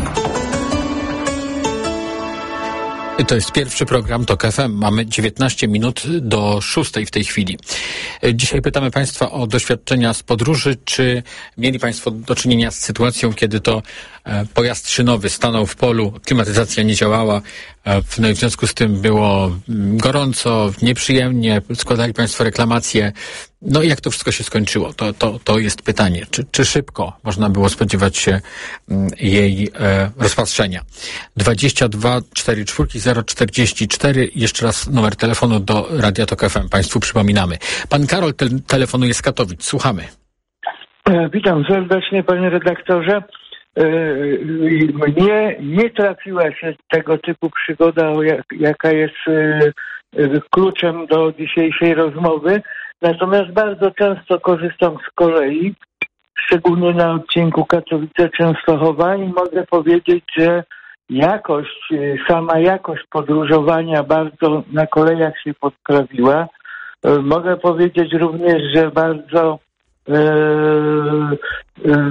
To jest pierwszy program TOK F M. Mamy dziewiętnaście minut do szóstej w tej chwili. Dzisiaj pytamy Państwa o doświadczenia z podróży. Czy mieli Państwo do czynienia z sytuacją, kiedy to pojazd szynowy stanął w polu, klimatyzacja nie działała, no i w związku z tym było gorąco, nieprzyjemnie, składali Państwo reklamacje. No i jak to wszystko się skończyło? To, to, to jest pytanie. Czy, czy szybko można było spodziewać się jej e, rozpatrzenia? dwadzieścia dwa czterdzieści cztery zero czterdzieści cztery. Jeszcze raz numer telefonu do Radia TOK F M. Państwu przypominamy. Pan Karol te, telefonuje z Katowic. Słuchamy. Witam serdecznie, panie redaktorze. Mnie nie trafiła się tego typu przygoda, jaka jest kluczem do dzisiejszej rozmowy. Natomiast bardzo często korzystam z kolei, szczególnie na odcinku Katowice-Częstochowa i mogę powiedzieć, że jakość, sama jakość podróżowania bardzo na kolejach się poprawiła. Mogę powiedzieć również, że bardzo e, e,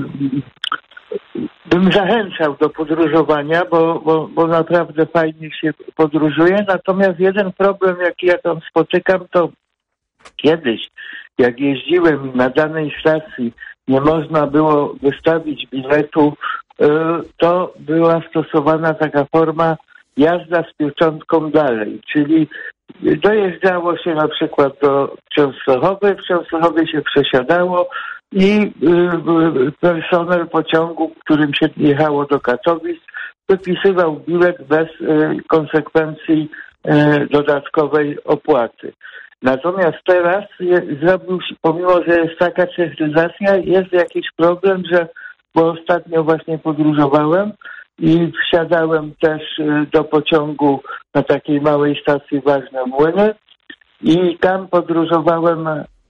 bym zachęcał do podróżowania, bo, bo, bo naprawdę fajnie się podróżuje. Natomiast jeden problem, jaki ja tam spotykam, to kiedyś, jak jeździłem na danej stacji, nie można było wystawić biletu, to była stosowana taka forma jazda z pieczątką dalej, czyli dojeżdżało się na przykład do Częstochowy, w Częstochowie się przesiadało i personel pociągu, którym się jechało do Katowic, wypisywał bilet bez konsekwencji dodatkowej opłaty. Natomiast teraz zrobił się, pomimo że jest taka cyfryzacja, jest jakiś problem, że bo ostatnio właśnie podróżowałem i wsiadałem też do pociągu na takiej małej stacji Ważne Młyny i tam podróżowałem.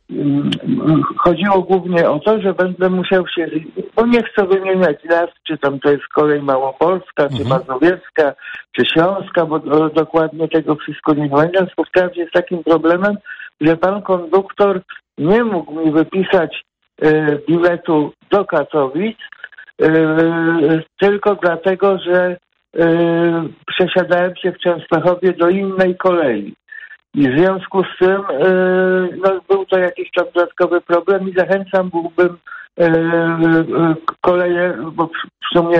Chodziło głównie o to, że będę musiał się, bo nie chcę wymieniać nazw, czy tam to jest kolej małopolska, czy mazowiecka, czy śląska, bo do, dokładnie tego wszystko nie pamiętam. Spotkałem się z takim problemem, że pan konduktor nie mógł mi wypisać e, biletu do Katowic, e, tylko dlatego, że e, przesiadałem się w Częstochowie do innej kolei. I w związku z tym yy, no, był to jakiś tam dodatkowy problem i zachęcam byłbym yy, yy, koleje, bo w sumie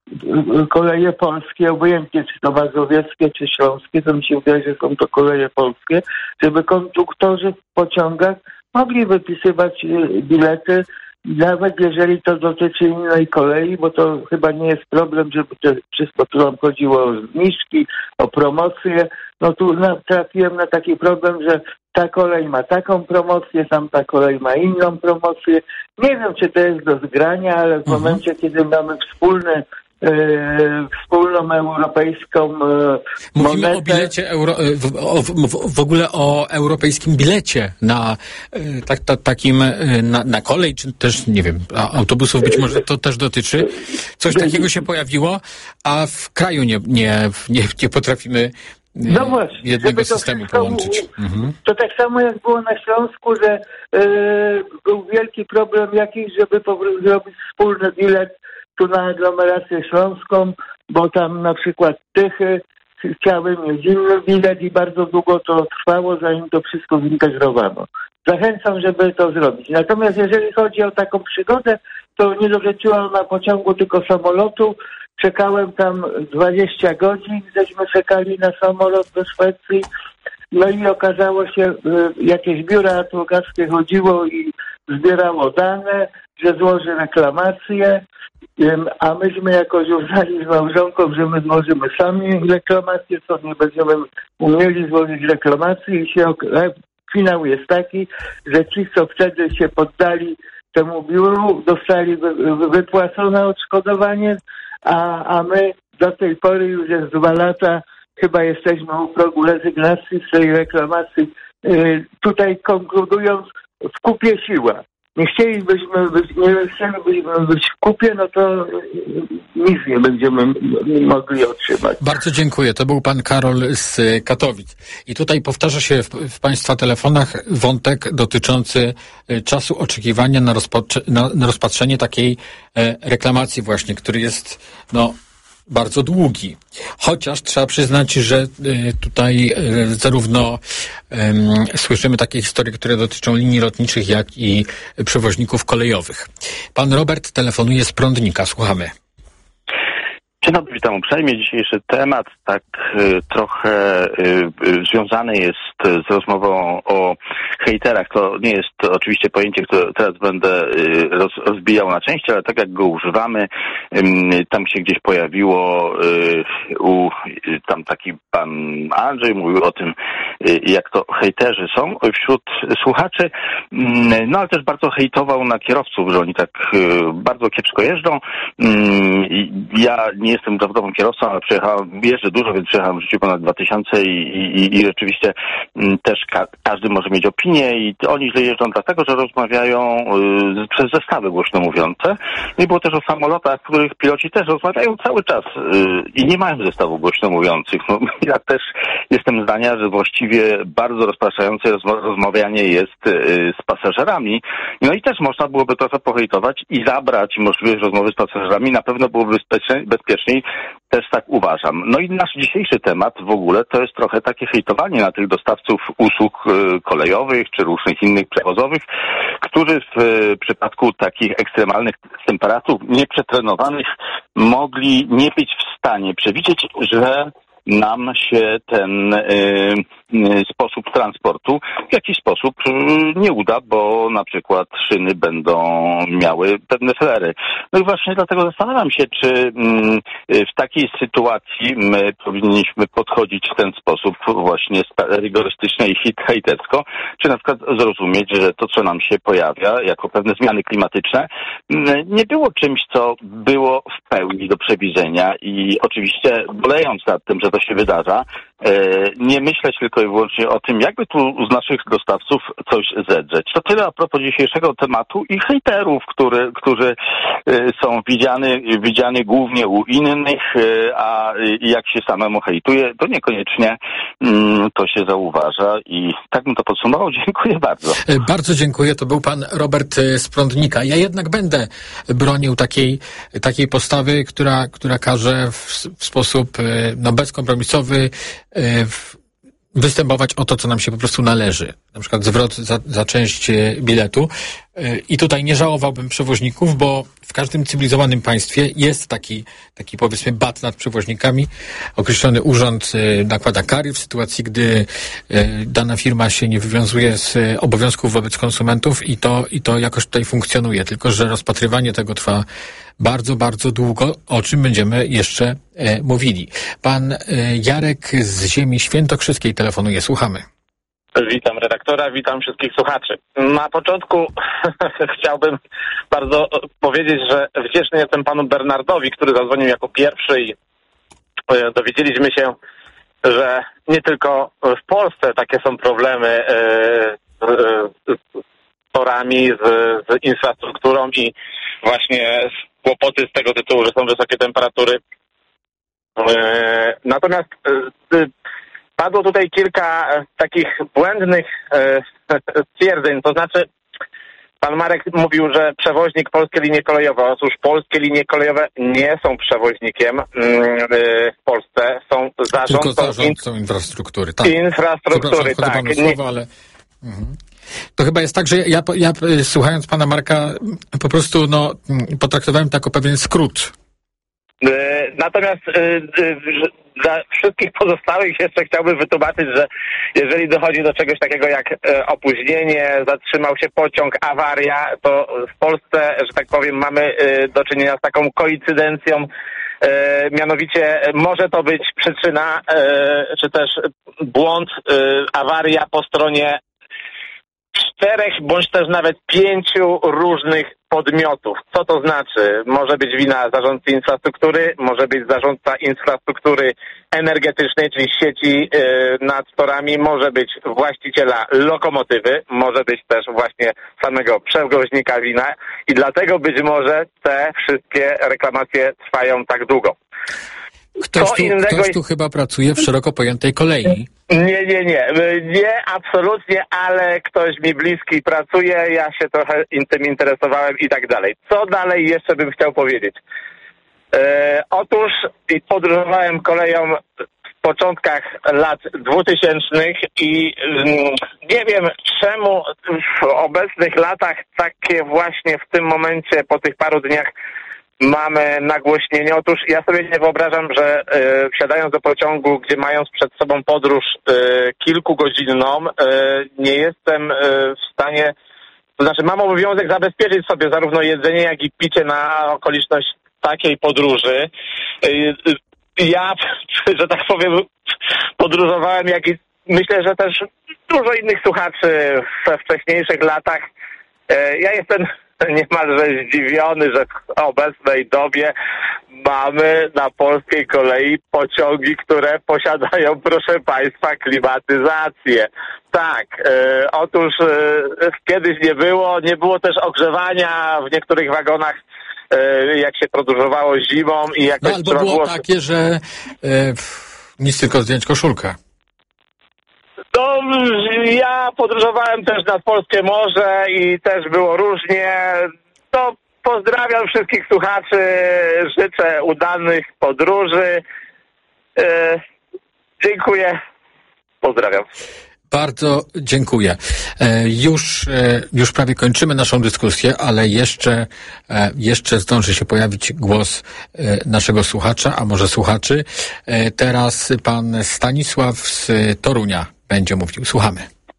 koleje polskie, obojętnie czy to mazowieckie, czy śląskie, to mi się wydaje, że są to koleje polskie, żeby konduktorzy w pociągach mogli wypisywać bilety, nawet jeżeli to dotyczy innej kolei, bo to chyba nie jest problem, żeby to wszystko tu nam chodziło o zniżki, o promocje. No tu trafiłem na taki problem, że ta kolej ma taką promocję, tamta kolej ma inną promocję. Nie wiem, czy to jest do zgrania, ale w mhm. momencie, kiedy mamy wspólne Yy, wspólną europejską yy, Mówimy monetę. o bilecie, euro, w, o, w, w ogóle o europejskim bilecie na yy, tak, ta, takim yy, na, na kolej, czy też, nie wiem, autobusów być może to też dotyczy. Coś takiego się pojawiło, a w kraju nie, nie, nie, nie potrafimy yy, no właśnie, jednego systemu połączyć. U, mhm. To tak samo jak było na Śląsku, że yy, był wielki problem jakiś, żeby zrobić wspólny bilet tu na aglomerację śląską, bo tam na przykład Tychy chciały mieć inny bilet i bardzo długo to trwało, zanim to wszystko zintegrowano. Zachęcam, żeby to zrobić. Natomiast jeżeli chodzi o taką przygodę, to nie dotyczyła ona pociągu, tylko samolotu. Czekałem tam dwadzieścia godzin, żeśmy czekali na samolot do Szwecji. No i okazało się, jakieś biura adwokackie chodziło i zbierało dane, że złoży reklamację, a myśmy jakoś uznali z małżonką, że my złożymy sami reklamację, co nie będziemy umieli złożyć reklamacji i się finał jest taki, że ci, co wtedy się poddali temu biuru, dostali wypłacone odszkodowanie, a, a my do tej pory już jest dwa lata, chyba jesteśmy u progu rezygnacji z tej reklamacji. Yy, tutaj konkludując, w kupie siła. Nie chcielibyśmy być, nie chcielibyśmy być w kupie, no to nic nie będziemy mogli otrzymać. Bardzo dziękuję. To był pan Karol z Katowic. I tutaj powtarza się w, w państwa telefonach wątek dotyczący czasu oczekiwania na, rozpoczy- na, na rozpatrzenie takiej e, reklamacji właśnie, który jest, no, bardzo długi. Chociaż trzeba przyznać, że y, tutaj y, zarówno y, słyszymy takie historie, które dotyczą linii lotniczych, jak i przewoźników kolejowych. Pan Robert telefonuje z Prądnika. Słuchamy. Dzień dobry, witam uprzejmie. Dzisiejszy temat tak y, trochę y, y, związany jest z rozmową o hejterach. To nie jest to oczywiście pojęcie, które teraz będę y, roz, rozbijał na części, ale tak jak go używamy, y, tam się gdzieś pojawiło y, u, y, tam taki pan Andrzej mówił o tym, y, jak to hejterzy są wśród słuchaczy, y, no ale też bardzo hejtował na kierowców, że oni tak y, bardzo kiepsko jeżdżą. Y, ja nie jestem zawodowym kierowcą, ale przejechałem, jeżdżę dużo, więc przejechałem w życiu ponad dwa tysiące i, i, i rzeczywiście m, też ka- każdy może mieć opinię i oni źle jeżdżą dlatego, że rozmawiają y, przez zestawy głośno mówiące. No i było też o samolotach, w których piloci też rozmawiają cały czas y, i nie mają zestawów głośno mówiących. No, ja też jestem zdania, że właściwie bardzo rozpraszające rozmo- rozmawianie jest y, z pasażerami. No i też można byłoby trochę pohejtować i zabrać możliwość rozmowy z pasażerami. Na pewno byłoby bezpiecznie, bezpieczniej. Też tak uważam. No i nasz dzisiejszy temat w ogóle to jest trochę takie hejtowanie na tych dostawców usług y, kolejowych czy różnych innych przewozowych, którzy w y, przypadku takich ekstremalnych temperatur nieprzetrenowanych mogli nie być w stanie przewidzieć, że nam się ten y, y, sposób transportu w jakiś sposób y, nie uda, bo na przykład szyny będą miały pewne flery. No i właśnie dlatego zastanawiam się, czy y, w takiej sytuacji my powinniśmy podchodzić w ten sposób właśnie rygorystycznie i hejtersko, czy na przykład zrozumieć, że to, co nam się pojawia jako pewne zmiany klimatyczne, y, nie było czymś, co było w pełni do przewidzenia i oczywiście bolejąc nad tym, że to się wydarza, nie myśleć tylko i wyłącznie o tym, jakby tu z naszych dostawców coś zedrzeć. To tyle a propos dzisiejszego tematu i hejterów, który, którzy są widziani, widziani głównie u innych, a jak się samemu hejtuje, to niekoniecznie to się zauważa i tak bym to podsumował. Dziękuję bardzo. Bardzo dziękuję. To był pan Robert z Prądnika. Ja jednak będę bronił takiej, takiej postawy, która, która każe w, w sposób no, bezkompromisowy występować o to, co nam się po prostu należy. Na przykład zwrot za, za część biletu. I tutaj nie żałowałbym przewoźników, bo w każdym cywilizowanym państwie jest taki, taki powiedzmy bat nad przewoźnikami. Określony urząd nakłada kary w sytuacji, gdy dana firma się nie wywiązuje z obowiązków wobec konsumentów i to, i to jakoś tutaj funkcjonuje. Tylko że rozpatrywanie tego trwa bardzo, bardzo długo, o czym będziemy jeszcze e, mówili. Pan e, Jarek z ziemi świętokrzyskiej telefonuje. Słuchamy. Witam redaktora, witam wszystkich słuchaczy. Na początku chciałbym bardzo powiedzieć, że wdzięczny jestem panu Bernardowi, który zadzwonił jako pierwszy i dowiedzieliśmy się, że nie tylko w Polsce takie są problemy z torami, z, z infrastrukturą i właśnie kłopoty z tego tytułu, że są wysokie temperatury. Natomiast padło tutaj kilka takich błędnych stwierdzeń, to znaczy pan Marek mówił, że przewoźnik polskie linie kolejowe. Otóż polskie linie kolejowe nie są przewoźnikiem w Polsce, są zarządcą, tylko zarządcą infrastruktury. Tak. Infrastruktury, tak. Panu słowa, ale... Mhm. To chyba jest tak, że ja, ja słuchając pana Marka po prostu no, potraktowałem to jako pewien skrót. Natomiast dla wszystkich pozostałych jeszcze chciałbym wytłumaczyć, że jeżeli dochodzi do czegoś takiego jak opóźnienie, zatrzymał się pociąg, awaria, to w Polsce, że tak powiem, mamy do czynienia z taką koincydencją. Mianowicie może to być przyczyna, czy też błąd, awaria po stronie czterech bądź też nawet pięciu różnych podmiotów. Co to znaczy? Może być wina zarządcy infrastruktury, może być zarządca infrastruktury energetycznej, czyli sieci yy, nad torami, może być właściciela lokomotywy, może być też właśnie samego przewoźnika wina i dlatego być może te wszystkie reklamacje trwają tak długo. Ktoś tu, ktoś tu chyba pracuje w szeroko pojętej kolei. Nie, nie, nie. Nie, absolutnie, ale ktoś mi bliski pracuje, ja się trochę tym interesowałem i tak dalej. Co dalej jeszcze bym chciał powiedzieć? E, otóż podróżowałem koleją w początkach lat dwutysięcznych i mm, nie wiem czemu w obecnych latach takie właśnie w tym momencie, po tych paru dniach mamy nagłośnienie. Otóż ja sobie nie wyobrażam, że y, wsiadając do pociągu, gdzie mając przed sobą podróż y, kilkugodzinną, y, nie jestem y, w stanie, to znaczy mam obowiązek zabezpieczyć sobie zarówno jedzenie, jak i picie na okoliczność takiej podróży. Y, y, ja, że tak powiem, podróżowałem, jak i myślę, że też dużo innych słuchaczy we wcześniejszych latach. Y, ja jestem niemalże zdziwiony, że w obecnej dobie mamy na polskiej kolei pociągi, które posiadają, proszę państwa, klimatyzację. Tak, e, otóż e, kiedyś nie było, nie było też ogrzewania w niektórych wagonach, e, jak się podróżowało zimą i jakoś no, albo trzeba było było... takie, że e, nic tylko zdjąć koszulkę. No, ja podróżowałem też nad polskie morze i też było różnie. To pozdrawiam wszystkich słuchaczy, życzę udanych podróży. E, dziękuję, pozdrawiam. Bardzo dziękuję. E, już, e, już prawie kończymy naszą dyskusję, ale jeszcze, e, jeszcze zdąży się pojawić głos e, naszego słuchacza, a może słuchaczy. E, teraz pan Stanisław z Torunia będzie mówił. Słuchamy.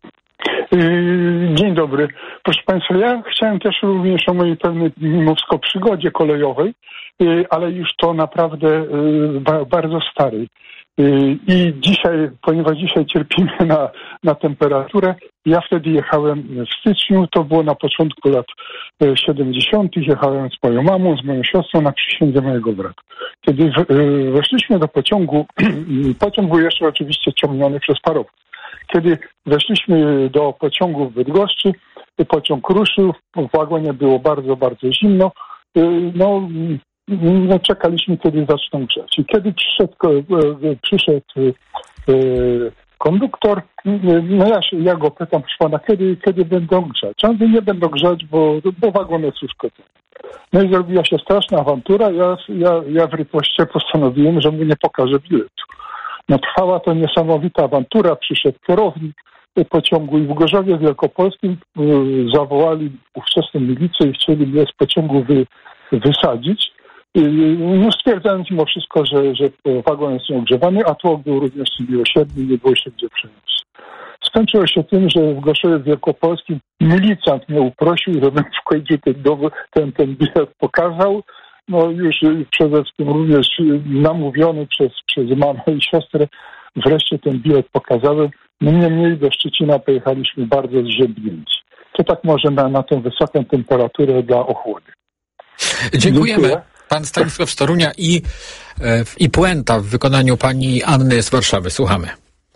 Dzień dobry. Proszę państwa, ja chciałem też również o mojej pewnej mimo wszystko przygodzie kolejowej, ale już to naprawdę bardzo starej. I dzisiaj, ponieważ dzisiaj cierpimy na, na temperaturę, ja wtedy jechałem w styczniu, to było na początku lat siedemdziesiątych, jechałem z moją mamą, z moją siostrą na przysiędze mojego brata. Kiedy weszliśmy do pociągu, pociąg był jeszcze oczywiście ciągniony przez parowóz. Kiedy weszliśmy do pociągu w Bydgoszczy, pociąg ruszył, w wagonie było bardzo, bardzo zimno, no, no czekaliśmy, kiedy zaczną grzać. I kiedy przyszedł, przyszedł konduktor, no ja, się, ja go pytam, proszę pana, kiedy, kiedy będą grzać? On mówi, nie będą grzać, bo, bo wagon jest już gotowy. No i zrobiła się straszna awantura, ja, ja, ja w ripoście postanowiłem, że mu nie pokażę biletu. No trwała to niesamowita awantura, przyszedł kierownik, pociągu i w Gorzowie Wielkopolskim zawołali ówczesną milicję i chcieli mnie z pociągu wy, wysadzić. No, stwierdzając mimo wszystko, że, że wagon jest nieogrzewany, a tłok był również miłosierny, nie było się gdzie przenieść. Skończyło się tym, że w Gorzowie Wielkopolskim milicjant mnie uprosił, żebym w końcu ten, dowód, ten, ten bilet pokazał. No już przede wszystkim również namówiony przez, przez mamę i siostrę, wreszcie ten bilet pokazałem. No niemniej do Szczecina pojechaliśmy bardzo zziębnięci. To tak może na, na tę wysoką temperaturę dla ochłody. Dziękujemy. Dziękuję. Pan Stanisław z Torunia i, i Puenta w wykonaniu pani Anny z Warszawy. Słuchamy.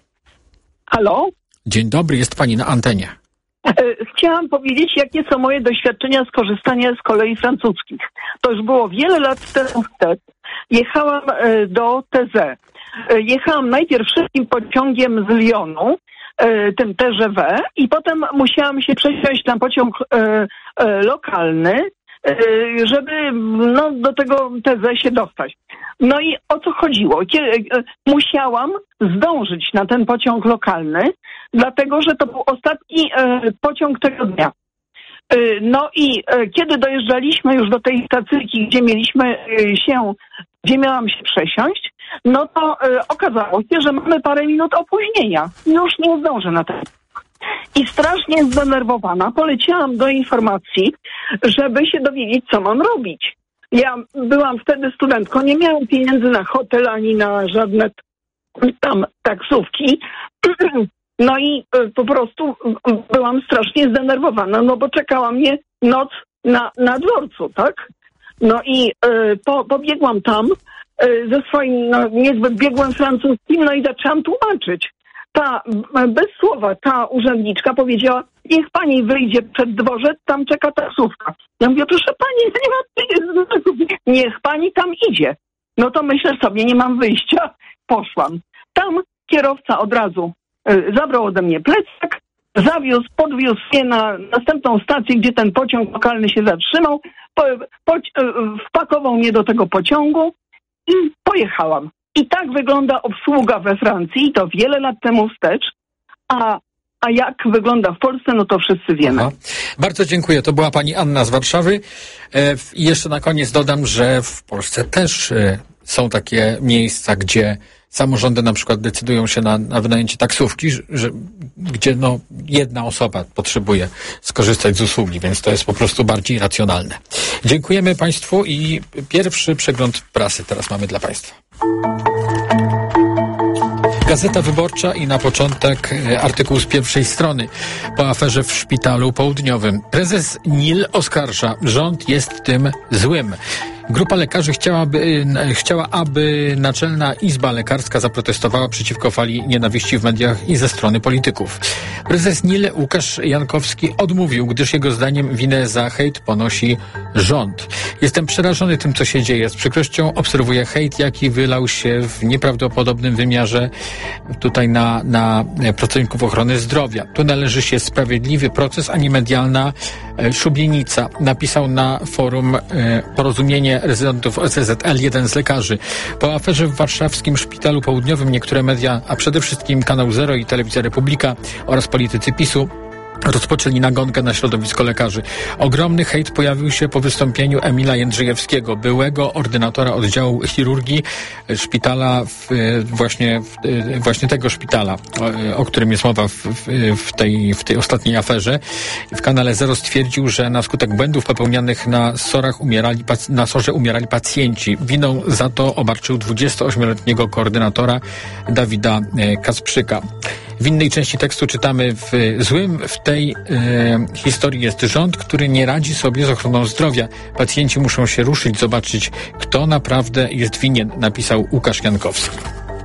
Halo? Dzień dobry, jest pani na antenie. Chciałam powiedzieć, jakie są moje doświadczenia z korzystania z kolei francuskich. To już było wiele lat temu wstecz. Jechałam do T Z. Jechałam najpierw szybkim pociągiem z Lyonu, tym T G V, i potem musiałam się przesiąść na pociąg lokalny, żeby no, do tego T Z się dostać. No i o co chodziło? Musiałam zdążyć na ten pociąg lokalny, dlatego że to był ostatni pociąg tego dnia. No i kiedy dojeżdżaliśmy już do tej stacyjki, gdzie mieliśmy się, gdzie miałam się przesiąść, no to okazało się, że mamy parę minut opóźnienia. Już nie zdążę na ten. I strasznie zdenerwowana poleciałam do informacji, żeby się dowiedzieć, co mam robić. Ja byłam wtedy studentką, nie miałam pieniędzy na hotel ani na żadne tam taksówki. No i po prostu byłam strasznie zdenerwowana, no bo czekała mnie noc na, na dworcu, tak? No i po, pobiegłam tam ze swoim no, niezbyt biegłym francuskim, no i zaczęłam tłumaczyć. Ta, bez słowa, ta urzędniczka powiedziała, niech pani wyjdzie przed dworzec, tam czeka taksówka. Ja mówię, proszę pani, nie ma niech pani tam idzie. No to myślę sobie, nie mam wyjścia. Poszłam. Tam kierowca od razu y, zabrał ode mnie plecak, zawiózł, podwiózł mnie na następną stację, gdzie ten pociąg lokalny się zatrzymał, po, po, y, wpakował mnie do tego pociągu i pojechałam. I tak wygląda obsługa we Francji, i to wiele lat temu wstecz, a, a jak wygląda w Polsce, no to wszyscy wiemy. Aha. Bardzo dziękuję. To była pani Anna z Warszawy. E, I jeszcze na koniec dodam, że w Polsce też e, są takie miejsca, gdzie samorządy na przykład decydują się na, na wynajęcie taksówki, że, gdzie no, jedna osoba potrzebuje skorzystać z usługi, więc to jest po prostu bardziej racjonalne. Dziękujemy państwu i pierwszy przegląd prasy teraz mamy dla państwa. Gazeta Wyborcza i na początek artykuł z pierwszej strony. Po aferze w Szpitalu Południowym. Prezes N I L oskarża, rząd jest tym złym. Grupa lekarzy chciałaby, chciała, aby Naczelna Izba Lekarska zaprotestowała przeciwko fali nienawiści w mediach i ze strony polityków. Prezes N I L Łukasz Jankowski odmówił, gdyż jego zdaniem winę za hejt ponosi rząd. Jestem przerażony tym, co się dzieje. Z przykrością obserwuję hejt, jaki wylał się w nieprawdopodobnym wymiarze tutaj na, na pracowników ochrony zdrowia. Tu należy się sprawiedliwy proces, a nie medialna szubienica. Napisał na forum Porozumienie Rezydentów O C Z L jeden z lekarzy. Po aferze w warszawskim Szpitalu Południowym niektóre media, a przede wszystkim Kanał Zero i Telewizja Republika oraz politycy PiSu rozpoczęli nagonkę na środowisko lekarzy. Ogromny hejt pojawił się po wystąpieniu Emila Jędrzejewskiego, byłego ordynatora oddziału chirurgii szpitala, w, właśnie, w, właśnie tego szpitala, o, o którym jest mowa w, w, tej, w tej ostatniej aferze. W kanale Zero stwierdził, że na skutek błędów popełnianych na sorach umierali, na sorze umierali pacjenci. Winą za to obarczył dwudziestoośmioletniego koordynatora Dawida Kasprzyka. W innej części tekstu czytamy, w złym w tej e, historii jest rząd, który nie radzi sobie z ochroną zdrowia. Pacjenci muszą się ruszyć, zobaczyć, kto naprawdę jest winien, napisał Łukasz Jankowski.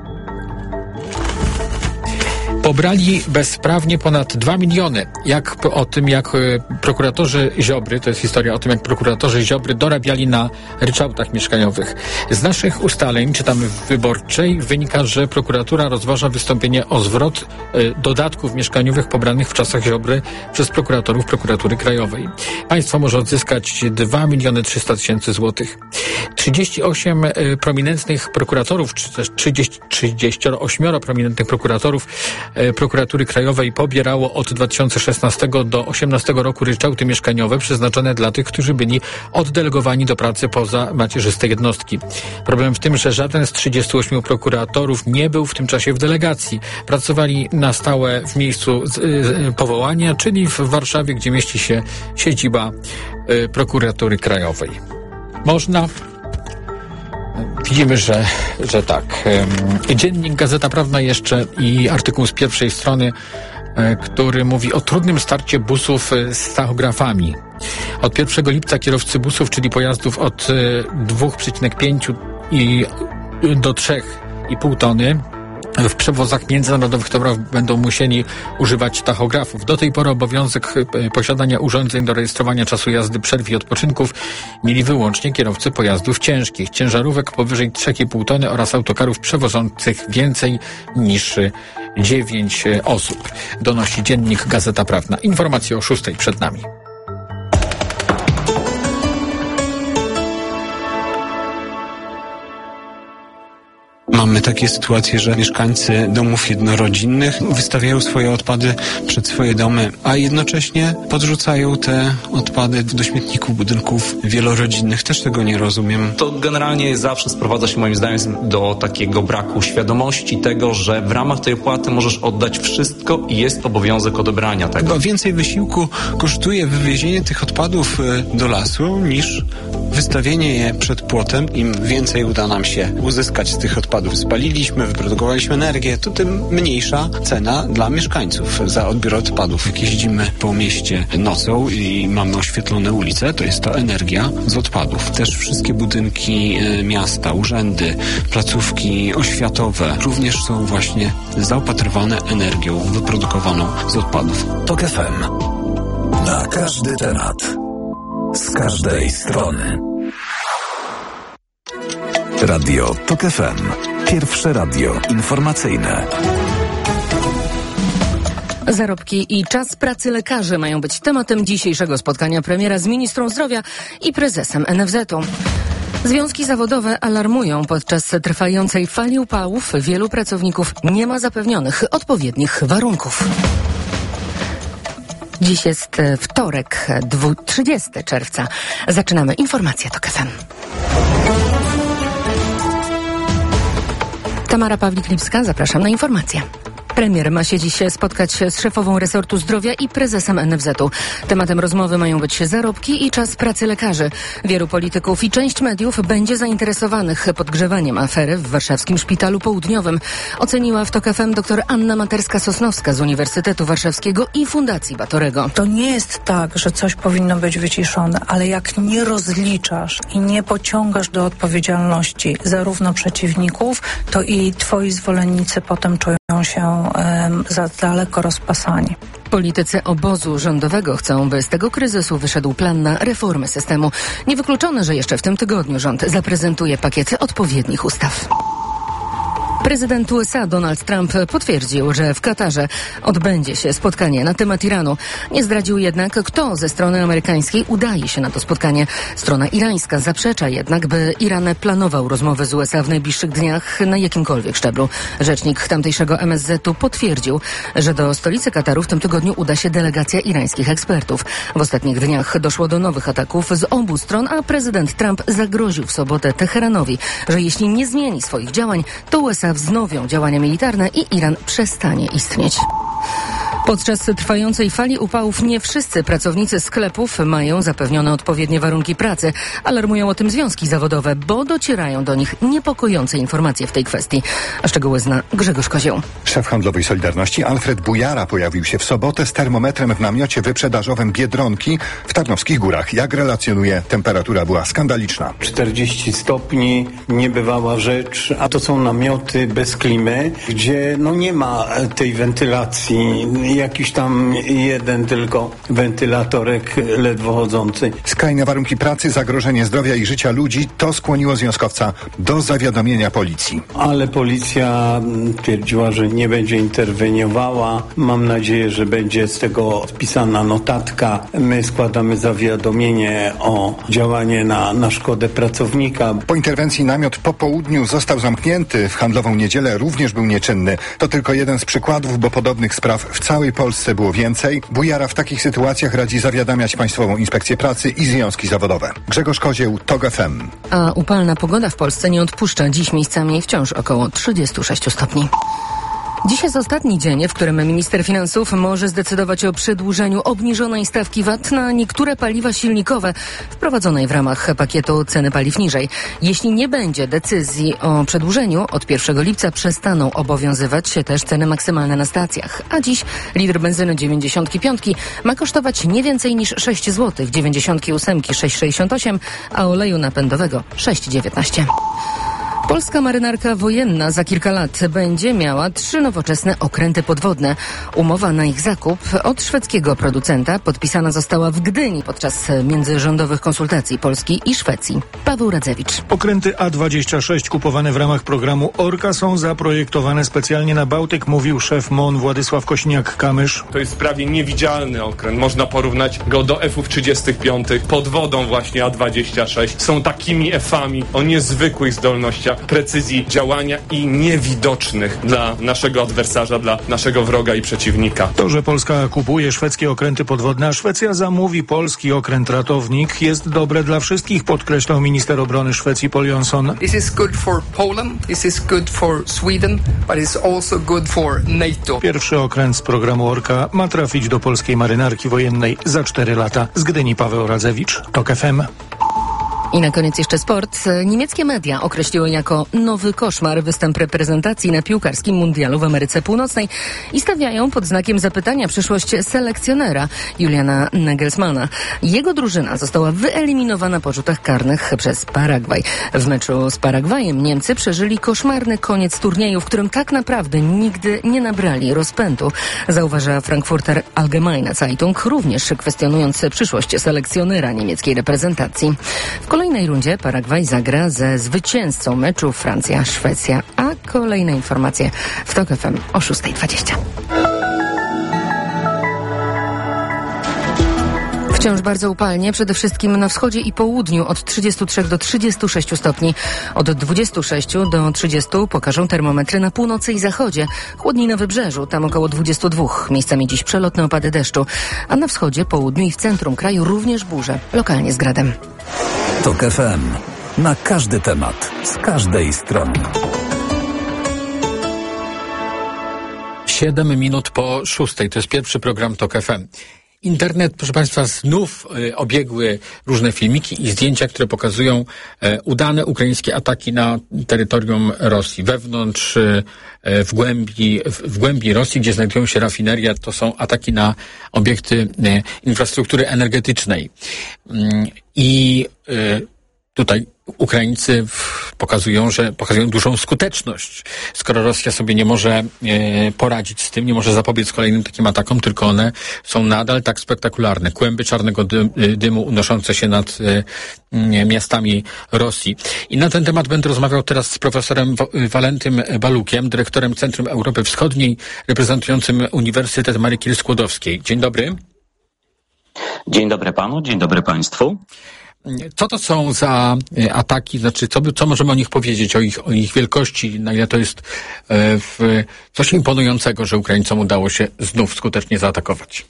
Pobrali bezprawnie ponad dwa miliony. Jak o tym, jak prokuratorzy Ziobry, to jest historia o tym, jak prokuratorzy Ziobry dorabiali na ryczałtach mieszkaniowych. Z naszych ustaleń, czytamy w Wyborczej, wynika, że prokuratura rozważa wystąpienie o zwrot y, dodatków mieszkaniowych pobranych w czasach Ziobry przez prokuratorów Prokuratury Krajowej. Państwo może odzyskać dwa miliony trzysta tysięcy złotych. trzydzieści osiem y, prominentnych prokuratorów, czy też trzydzieści, trzydzieści osiem prominentnych prokuratorów Prokuratury Krajowej pobierało od dwa tysiące szesnastego do osiemnastego roku ryczałty mieszkaniowe przeznaczone dla tych, którzy byli oddelegowani do pracy poza macierzyste jednostki. Problem w tym, że żaden z trzydziestu ośmiu prokuratorów nie był w tym czasie w delegacji. Pracowali na stałe w miejscu powołania, czyli w Warszawie, gdzie mieści się siedziba Prokuratury Krajowej. Można... Widzimy, że, że tak. Dziennik, Gazeta Prawna jeszcze i artykuł z pierwszej strony, który mówi o trudnym starcie busów z tachografami. Od pierwszego lipca kierowcy busów, czyli pojazdów od dwa przecinek pięć i do trzy i pół tony w przewozach międzynarodowych towarów będą musieli używać tachografów. Do tej pory obowiązek posiadania urządzeń do rejestrowania czasu jazdy, przerw i odpoczynków mieli wyłącznie kierowcy pojazdów ciężkich, ciężarówek powyżej trzy i pół tony oraz autokarów przewożących więcej niż dziewięć osób. Donosi dziennik, Gazeta Prawna. Informacje o szóstej przed nami. Mamy takie sytuacje, że mieszkańcy domów jednorodzinnych wystawiają swoje odpady przed swoje domy, a jednocześnie podrzucają te odpady do śmietników budynków wielorodzinnych. Też tego nie rozumiem. To generalnie zawsze sprowadza się moim zdaniem do takiego braku świadomości tego, że w ramach tej opłaty możesz oddać wszystko i jest obowiązek odebrania tego. Chyba więcej wysiłku kosztuje wywiezienie tych odpadów do lasu niż wystawienie je przed płotem. Im więcej uda nam się uzyskać z tych odpadów, spaliliśmy, wyprodukowaliśmy energię, to tym mniejsza cena dla mieszkańców za odbiór odpadów. Jak jeździmy po mieście nocą i mamy oświetlone ulice, to jest to energia z odpadów. Też wszystkie budynki miasta, urzędy, placówki oświatowe również są właśnie zaopatrywane energią wyprodukowaną z odpadów. TOK F M. Na każdy temat. Z każdej strony. Radio TOK F M. Pierwsze radio informacyjne. Zarobki i czas pracy lekarzy mają być tematem dzisiejszego spotkania premiera z ministrą zdrowia i prezesem N F Z-u. Związki zawodowe alarmują, podczas trwającej fali upałów wielu pracowników nie ma zapewnionych odpowiednich warunków. Dziś jest wtorek, trzydziestego czerwca. Zaczynamy informację TOK F M. Tamara Pawlik-Lipska, zapraszam na informacje. Premier ma się dziś spotkać z szefową resortu zdrowia i prezesem N F Z-u. Tematem rozmowy mają być zarobki i czas pracy lekarzy. Wielu polityków i część mediów będzie zainteresowanych podgrzewaniem afery w warszawskim Szpitalu Południowym. Oceniła w TOK F M dr Anna Materska-Sosnowska z Uniwersytetu Warszawskiego i Fundacji Batorego. To nie jest tak, że coś powinno być wyciszone, ale jak nie rozliczasz i nie pociągasz do odpowiedzialności zarówno przeciwników, to i twoi zwolennicy potem czują się um, za daleko rozpasani. Politycy obozu rządowego chcą, by z tego kryzysu wyszedł plan na reformę systemu. Niewykluczone, że jeszcze w tym tygodniu rząd zaprezentuje pakiet odpowiednich ustaw. Prezydent U S A Donald Trump potwierdził, że w Katarze odbędzie się spotkanie na temat Iranu. Nie zdradził jednak, kto ze strony amerykańskiej udaje się na to spotkanie. Strona irańska zaprzecza jednak, by Iran planował rozmowy z U S A w najbliższych dniach na jakimkolwiek szczeblu. Rzecznik tamtejszego M S Z-u potwierdził, że do stolicy Kataru w tym tygodniu uda się delegacja irańskich ekspertów. W ostatnich dniach doszło do nowych ataków z obu stron, a prezydent Trump zagroził w sobotę Teheranowi, że jeśli nie zmieni swoich działań, to U S A wznowią działania militarne i Iran przestanie istnieć. Podczas trwającej fali upałów nie wszyscy pracownicy sklepów mają zapewnione odpowiednie warunki pracy. Alarmują o tym związki zawodowe, bo docierają do nich niepokojące informacje w tej kwestii. A szczegóły zna Grzegorz Kozioł. Szef handlowej Solidarności Alfred Bujara pojawił się w sobotę z termometrem w namiocie wyprzedażowym Biedronki w Tarnowskich Górach. Jak relacjonuje, temperatura była skandaliczna. czterdzieści stopni, niebywała rzecz, a to są namioty bez klimy, gdzie no nie ma tej wentylacji. jakiś tam jeden tylko wentylatorek ledwo chodzący. Skrajne warunki pracy, zagrożenie zdrowia i życia ludzi, to skłoniło związkowca do zawiadomienia policji. Ale policja twierdziła, że nie będzie interweniowała. Mam nadzieję, że będzie z tego spisana notatka. My składamy zawiadomienie o działanie na, na szkodę pracownika. Po interwencji namiot po południu został zamknięty. W handlową niedzielę również był nieczynny. To tylko jeden z przykładów, bo podobnych spraw w całej Polsce było więcej. Bujara w takich sytuacjach radzi zawiadamiać Państwową Inspekcję Pracy i związki zawodowe. Grzegorz Kozieł, TOG F M. A upalna pogoda w Polsce nie odpuszcza. Dziś miejscami wciąż około trzydzieści sześć stopni. Dziś jest ostatni dzień, w którym minister finansów może zdecydować o przedłużeniu obniżonej stawki V A T na niektóre paliwa silnikowe wprowadzonej w ramach pakietu ceny paliw niżej. Jeśli nie będzie decyzji o przedłużeniu, od pierwszego lipca przestaną obowiązywać się też ceny maksymalne na stacjach. A dziś litr benzyny dziewięćdziesiąt pięć ma kosztować nie więcej niż sześć złotych, dziewięćdziesiąt osiem sześć sześćdziesiąt osiem, a oleju napędowego sześć dziewiętnaście. Polska marynarka wojenna za kilka lat będzie miała trzy nowoczesne okręty podwodne. Umowa na ich zakup od szwedzkiego producenta podpisana została w Gdyni podczas międzyrządowych konsultacji Polski i Szwecji. Paweł Radzewicz. Okręty A dwadzieścia sześć kupowane w ramach programu Orka są zaprojektowane specjalnie na Bałtyk, mówił szef M O N Władysław Kośniak-Kamysz. To jest prawie niewidzialny okręt. Można porównać go do F-ów trzydzieści pięć pod wodą właśnie A dwadzieścia sześć. Są takimi F-ami o niezwykłych zdolnościach precyzji działania i niewidocznych dla naszego adwersarza, dla naszego wroga i przeciwnika. To, że Polska kupuje szwedzkie okręty podwodne, a Szwecja zamówi polski okręt ratownik, jest dobre dla wszystkich, podkreślał minister obrony Szwecji Paul Jonsson. This is good for Poland, this is good for Sweden, but it's also good for NATO. Pierwszy okręt z programu Orka ma trafić do polskiej marynarki wojennej za cztery lata. Z Gdyni Paweł Radzewicz, TOG F M. I na koniec jeszcze sport. Niemieckie media określiły jako nowy koszmar występ reprezentacji na piłkarskim mundialu w Ameryce Północnej i stawiają pod znakiem zapytania przyszłość selekcjonera Juliana Nagelsmana. Jego drużyna została wyeliminowana po rzutach karnych przez Paragwaj. W meczu z Paragwajem Niemcy przeżyli koszmarny koniec turnieju, w którym tak naprawdę nigdy nie nabrali rozpędu, zauważa Frankfurter Allgemeine Zeitung, również kwestionując przyszłość selekcjonera niemieckiej reprezentacji. W kolejnej rundzie Paragwaj zagra ze zwycięzcą meczu Francja-Szwecja, a kolejne informacje w TOG F M o szósta dwadzieścia. Wciąż bardzo upalnie, przede wszystkim na wschodzie i południu od trzydziestu trzech do trzydziestu sześciu stopni. Od dwudziestu sześciu do trzydziestu pokażą termometry na północy i zachodzie. Chłodniej na wybrzeżu, tam około dwudziestu dwóch. Miejscami dziś przelotne opady deszczu. A na wschodzie, południu i w centrum kraju również burze, lokalnie z gradem. TOG F M. Na każdy temat, z każdej strony. Siedem minut po szóstej. To jest pierwszy program TOG F M. Internet, proszę Państwa, znów y, obiegły różne filmiki i zdjęcia, które pokazują y, udane ukraińskie ataki na terytorium Rosji. Wewnątrz, y, w, głębi, w, w głębi Rosji, gdzie znajdują się rafineria, to są ataki na obiekty y, infrastruktury energetycznej. Y, I y, tutaj Ukraińcy pokazują, że pokazują dużą skuteczność. Skoro Rosja sobie nie może e, poradzić z tym, nie może zapobiec kolejnym takim atakom, tylko one są nadal tak spektakularne. Kłęby czarnego dy, dymu unoszące się nad e, miastami Rosji. I na ten temat będę rozmawiał teraz z profesorem Walentym Balukiem, dyrektorem Centrum Europy Wschodniej, reprezentującym Uniwersytet Marii Curie-Skłodowskiej. Dzień dobry. Dzień dobry panu, dzień dobry państwu. Co to są za ataki, znaczy co, co możemy o nich powiedzieć, o ich, o ich wielkości, na ile to jest e, w, coś imponującego, że Ukraińcom udało się znów skutecznie zaatakować?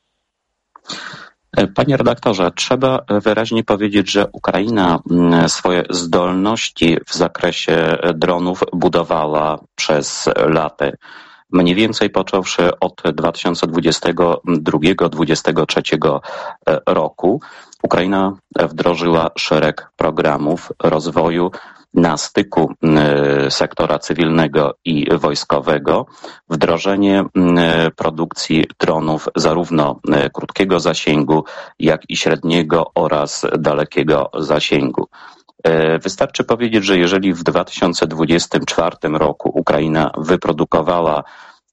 Panie redaktorze, trzeba wyraźnie powiedzieć, że Ukraina swoje zdolności w zakresie dronów budowała przez lata. Mniej więcej począwszy od dwa tysiące dwudziestego drugiego do dwudziestego trzeciego roku Ukraina wdrożyła szereg programów rozwoju na styku sektora cywilnego i wojskowego, wdrożenie produkcji dronów zarówno krótkiego zasięgu, jak i średniego oraz dalekiego zasięgu. Wystarczy powiedzieć, że jeżeli w dwa tysiące dwudziestym czwartym roku Ukraina wyprodukowała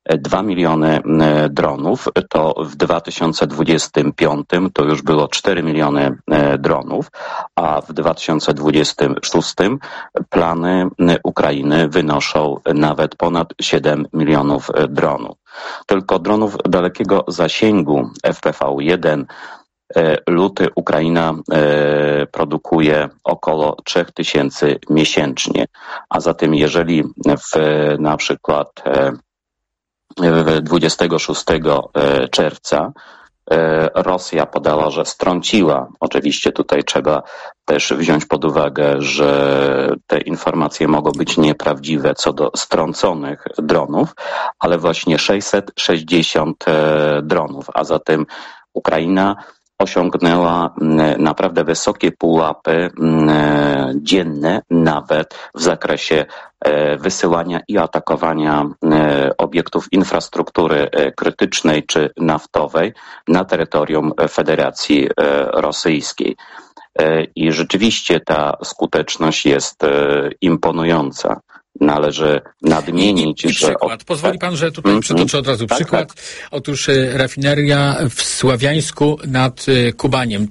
dwa miliony dronów, to w dwa tysiące dwudziestym piątym to już było cztery miliony dronów, a w dwa tysiące dwudziestym szóstym plany Ukrainy wynoszą nawet ponad siedem milionów dronów. Tylko dronów dalekiego zasięgu F P V jeden luty Ukraina produkuje około trzech tysięcy miesięcznie, a zatem jeżeli w, na przykład dwudziestego szóstego czerwca Rosja podała, że strąciła, oczywiście tutaj trzeba też wziąć pod uwagę, że te informacje mogą być nieprawdziwe co do strąconych dronów, ale właśnie sześćset sześćdziesiąt dronów, a zatem Ukraina osiągnęła naprawdę wysokie pułapy dzienne, nawet w zakresie wysyłania i atakowania obiektów infrastruktury krytycznej czy naftowej na terytorium Federacji Rosyjskiej. I rzeczywiście ta skuteczność jest imponująca. Należy nadmienić, I, i przykład. Że... Pozwoli pan, że tutaj mm-hmm. przytoczę od razu tak, przykład. Tak. Otóż rafineria w Sławiańsku nad Kubaniem.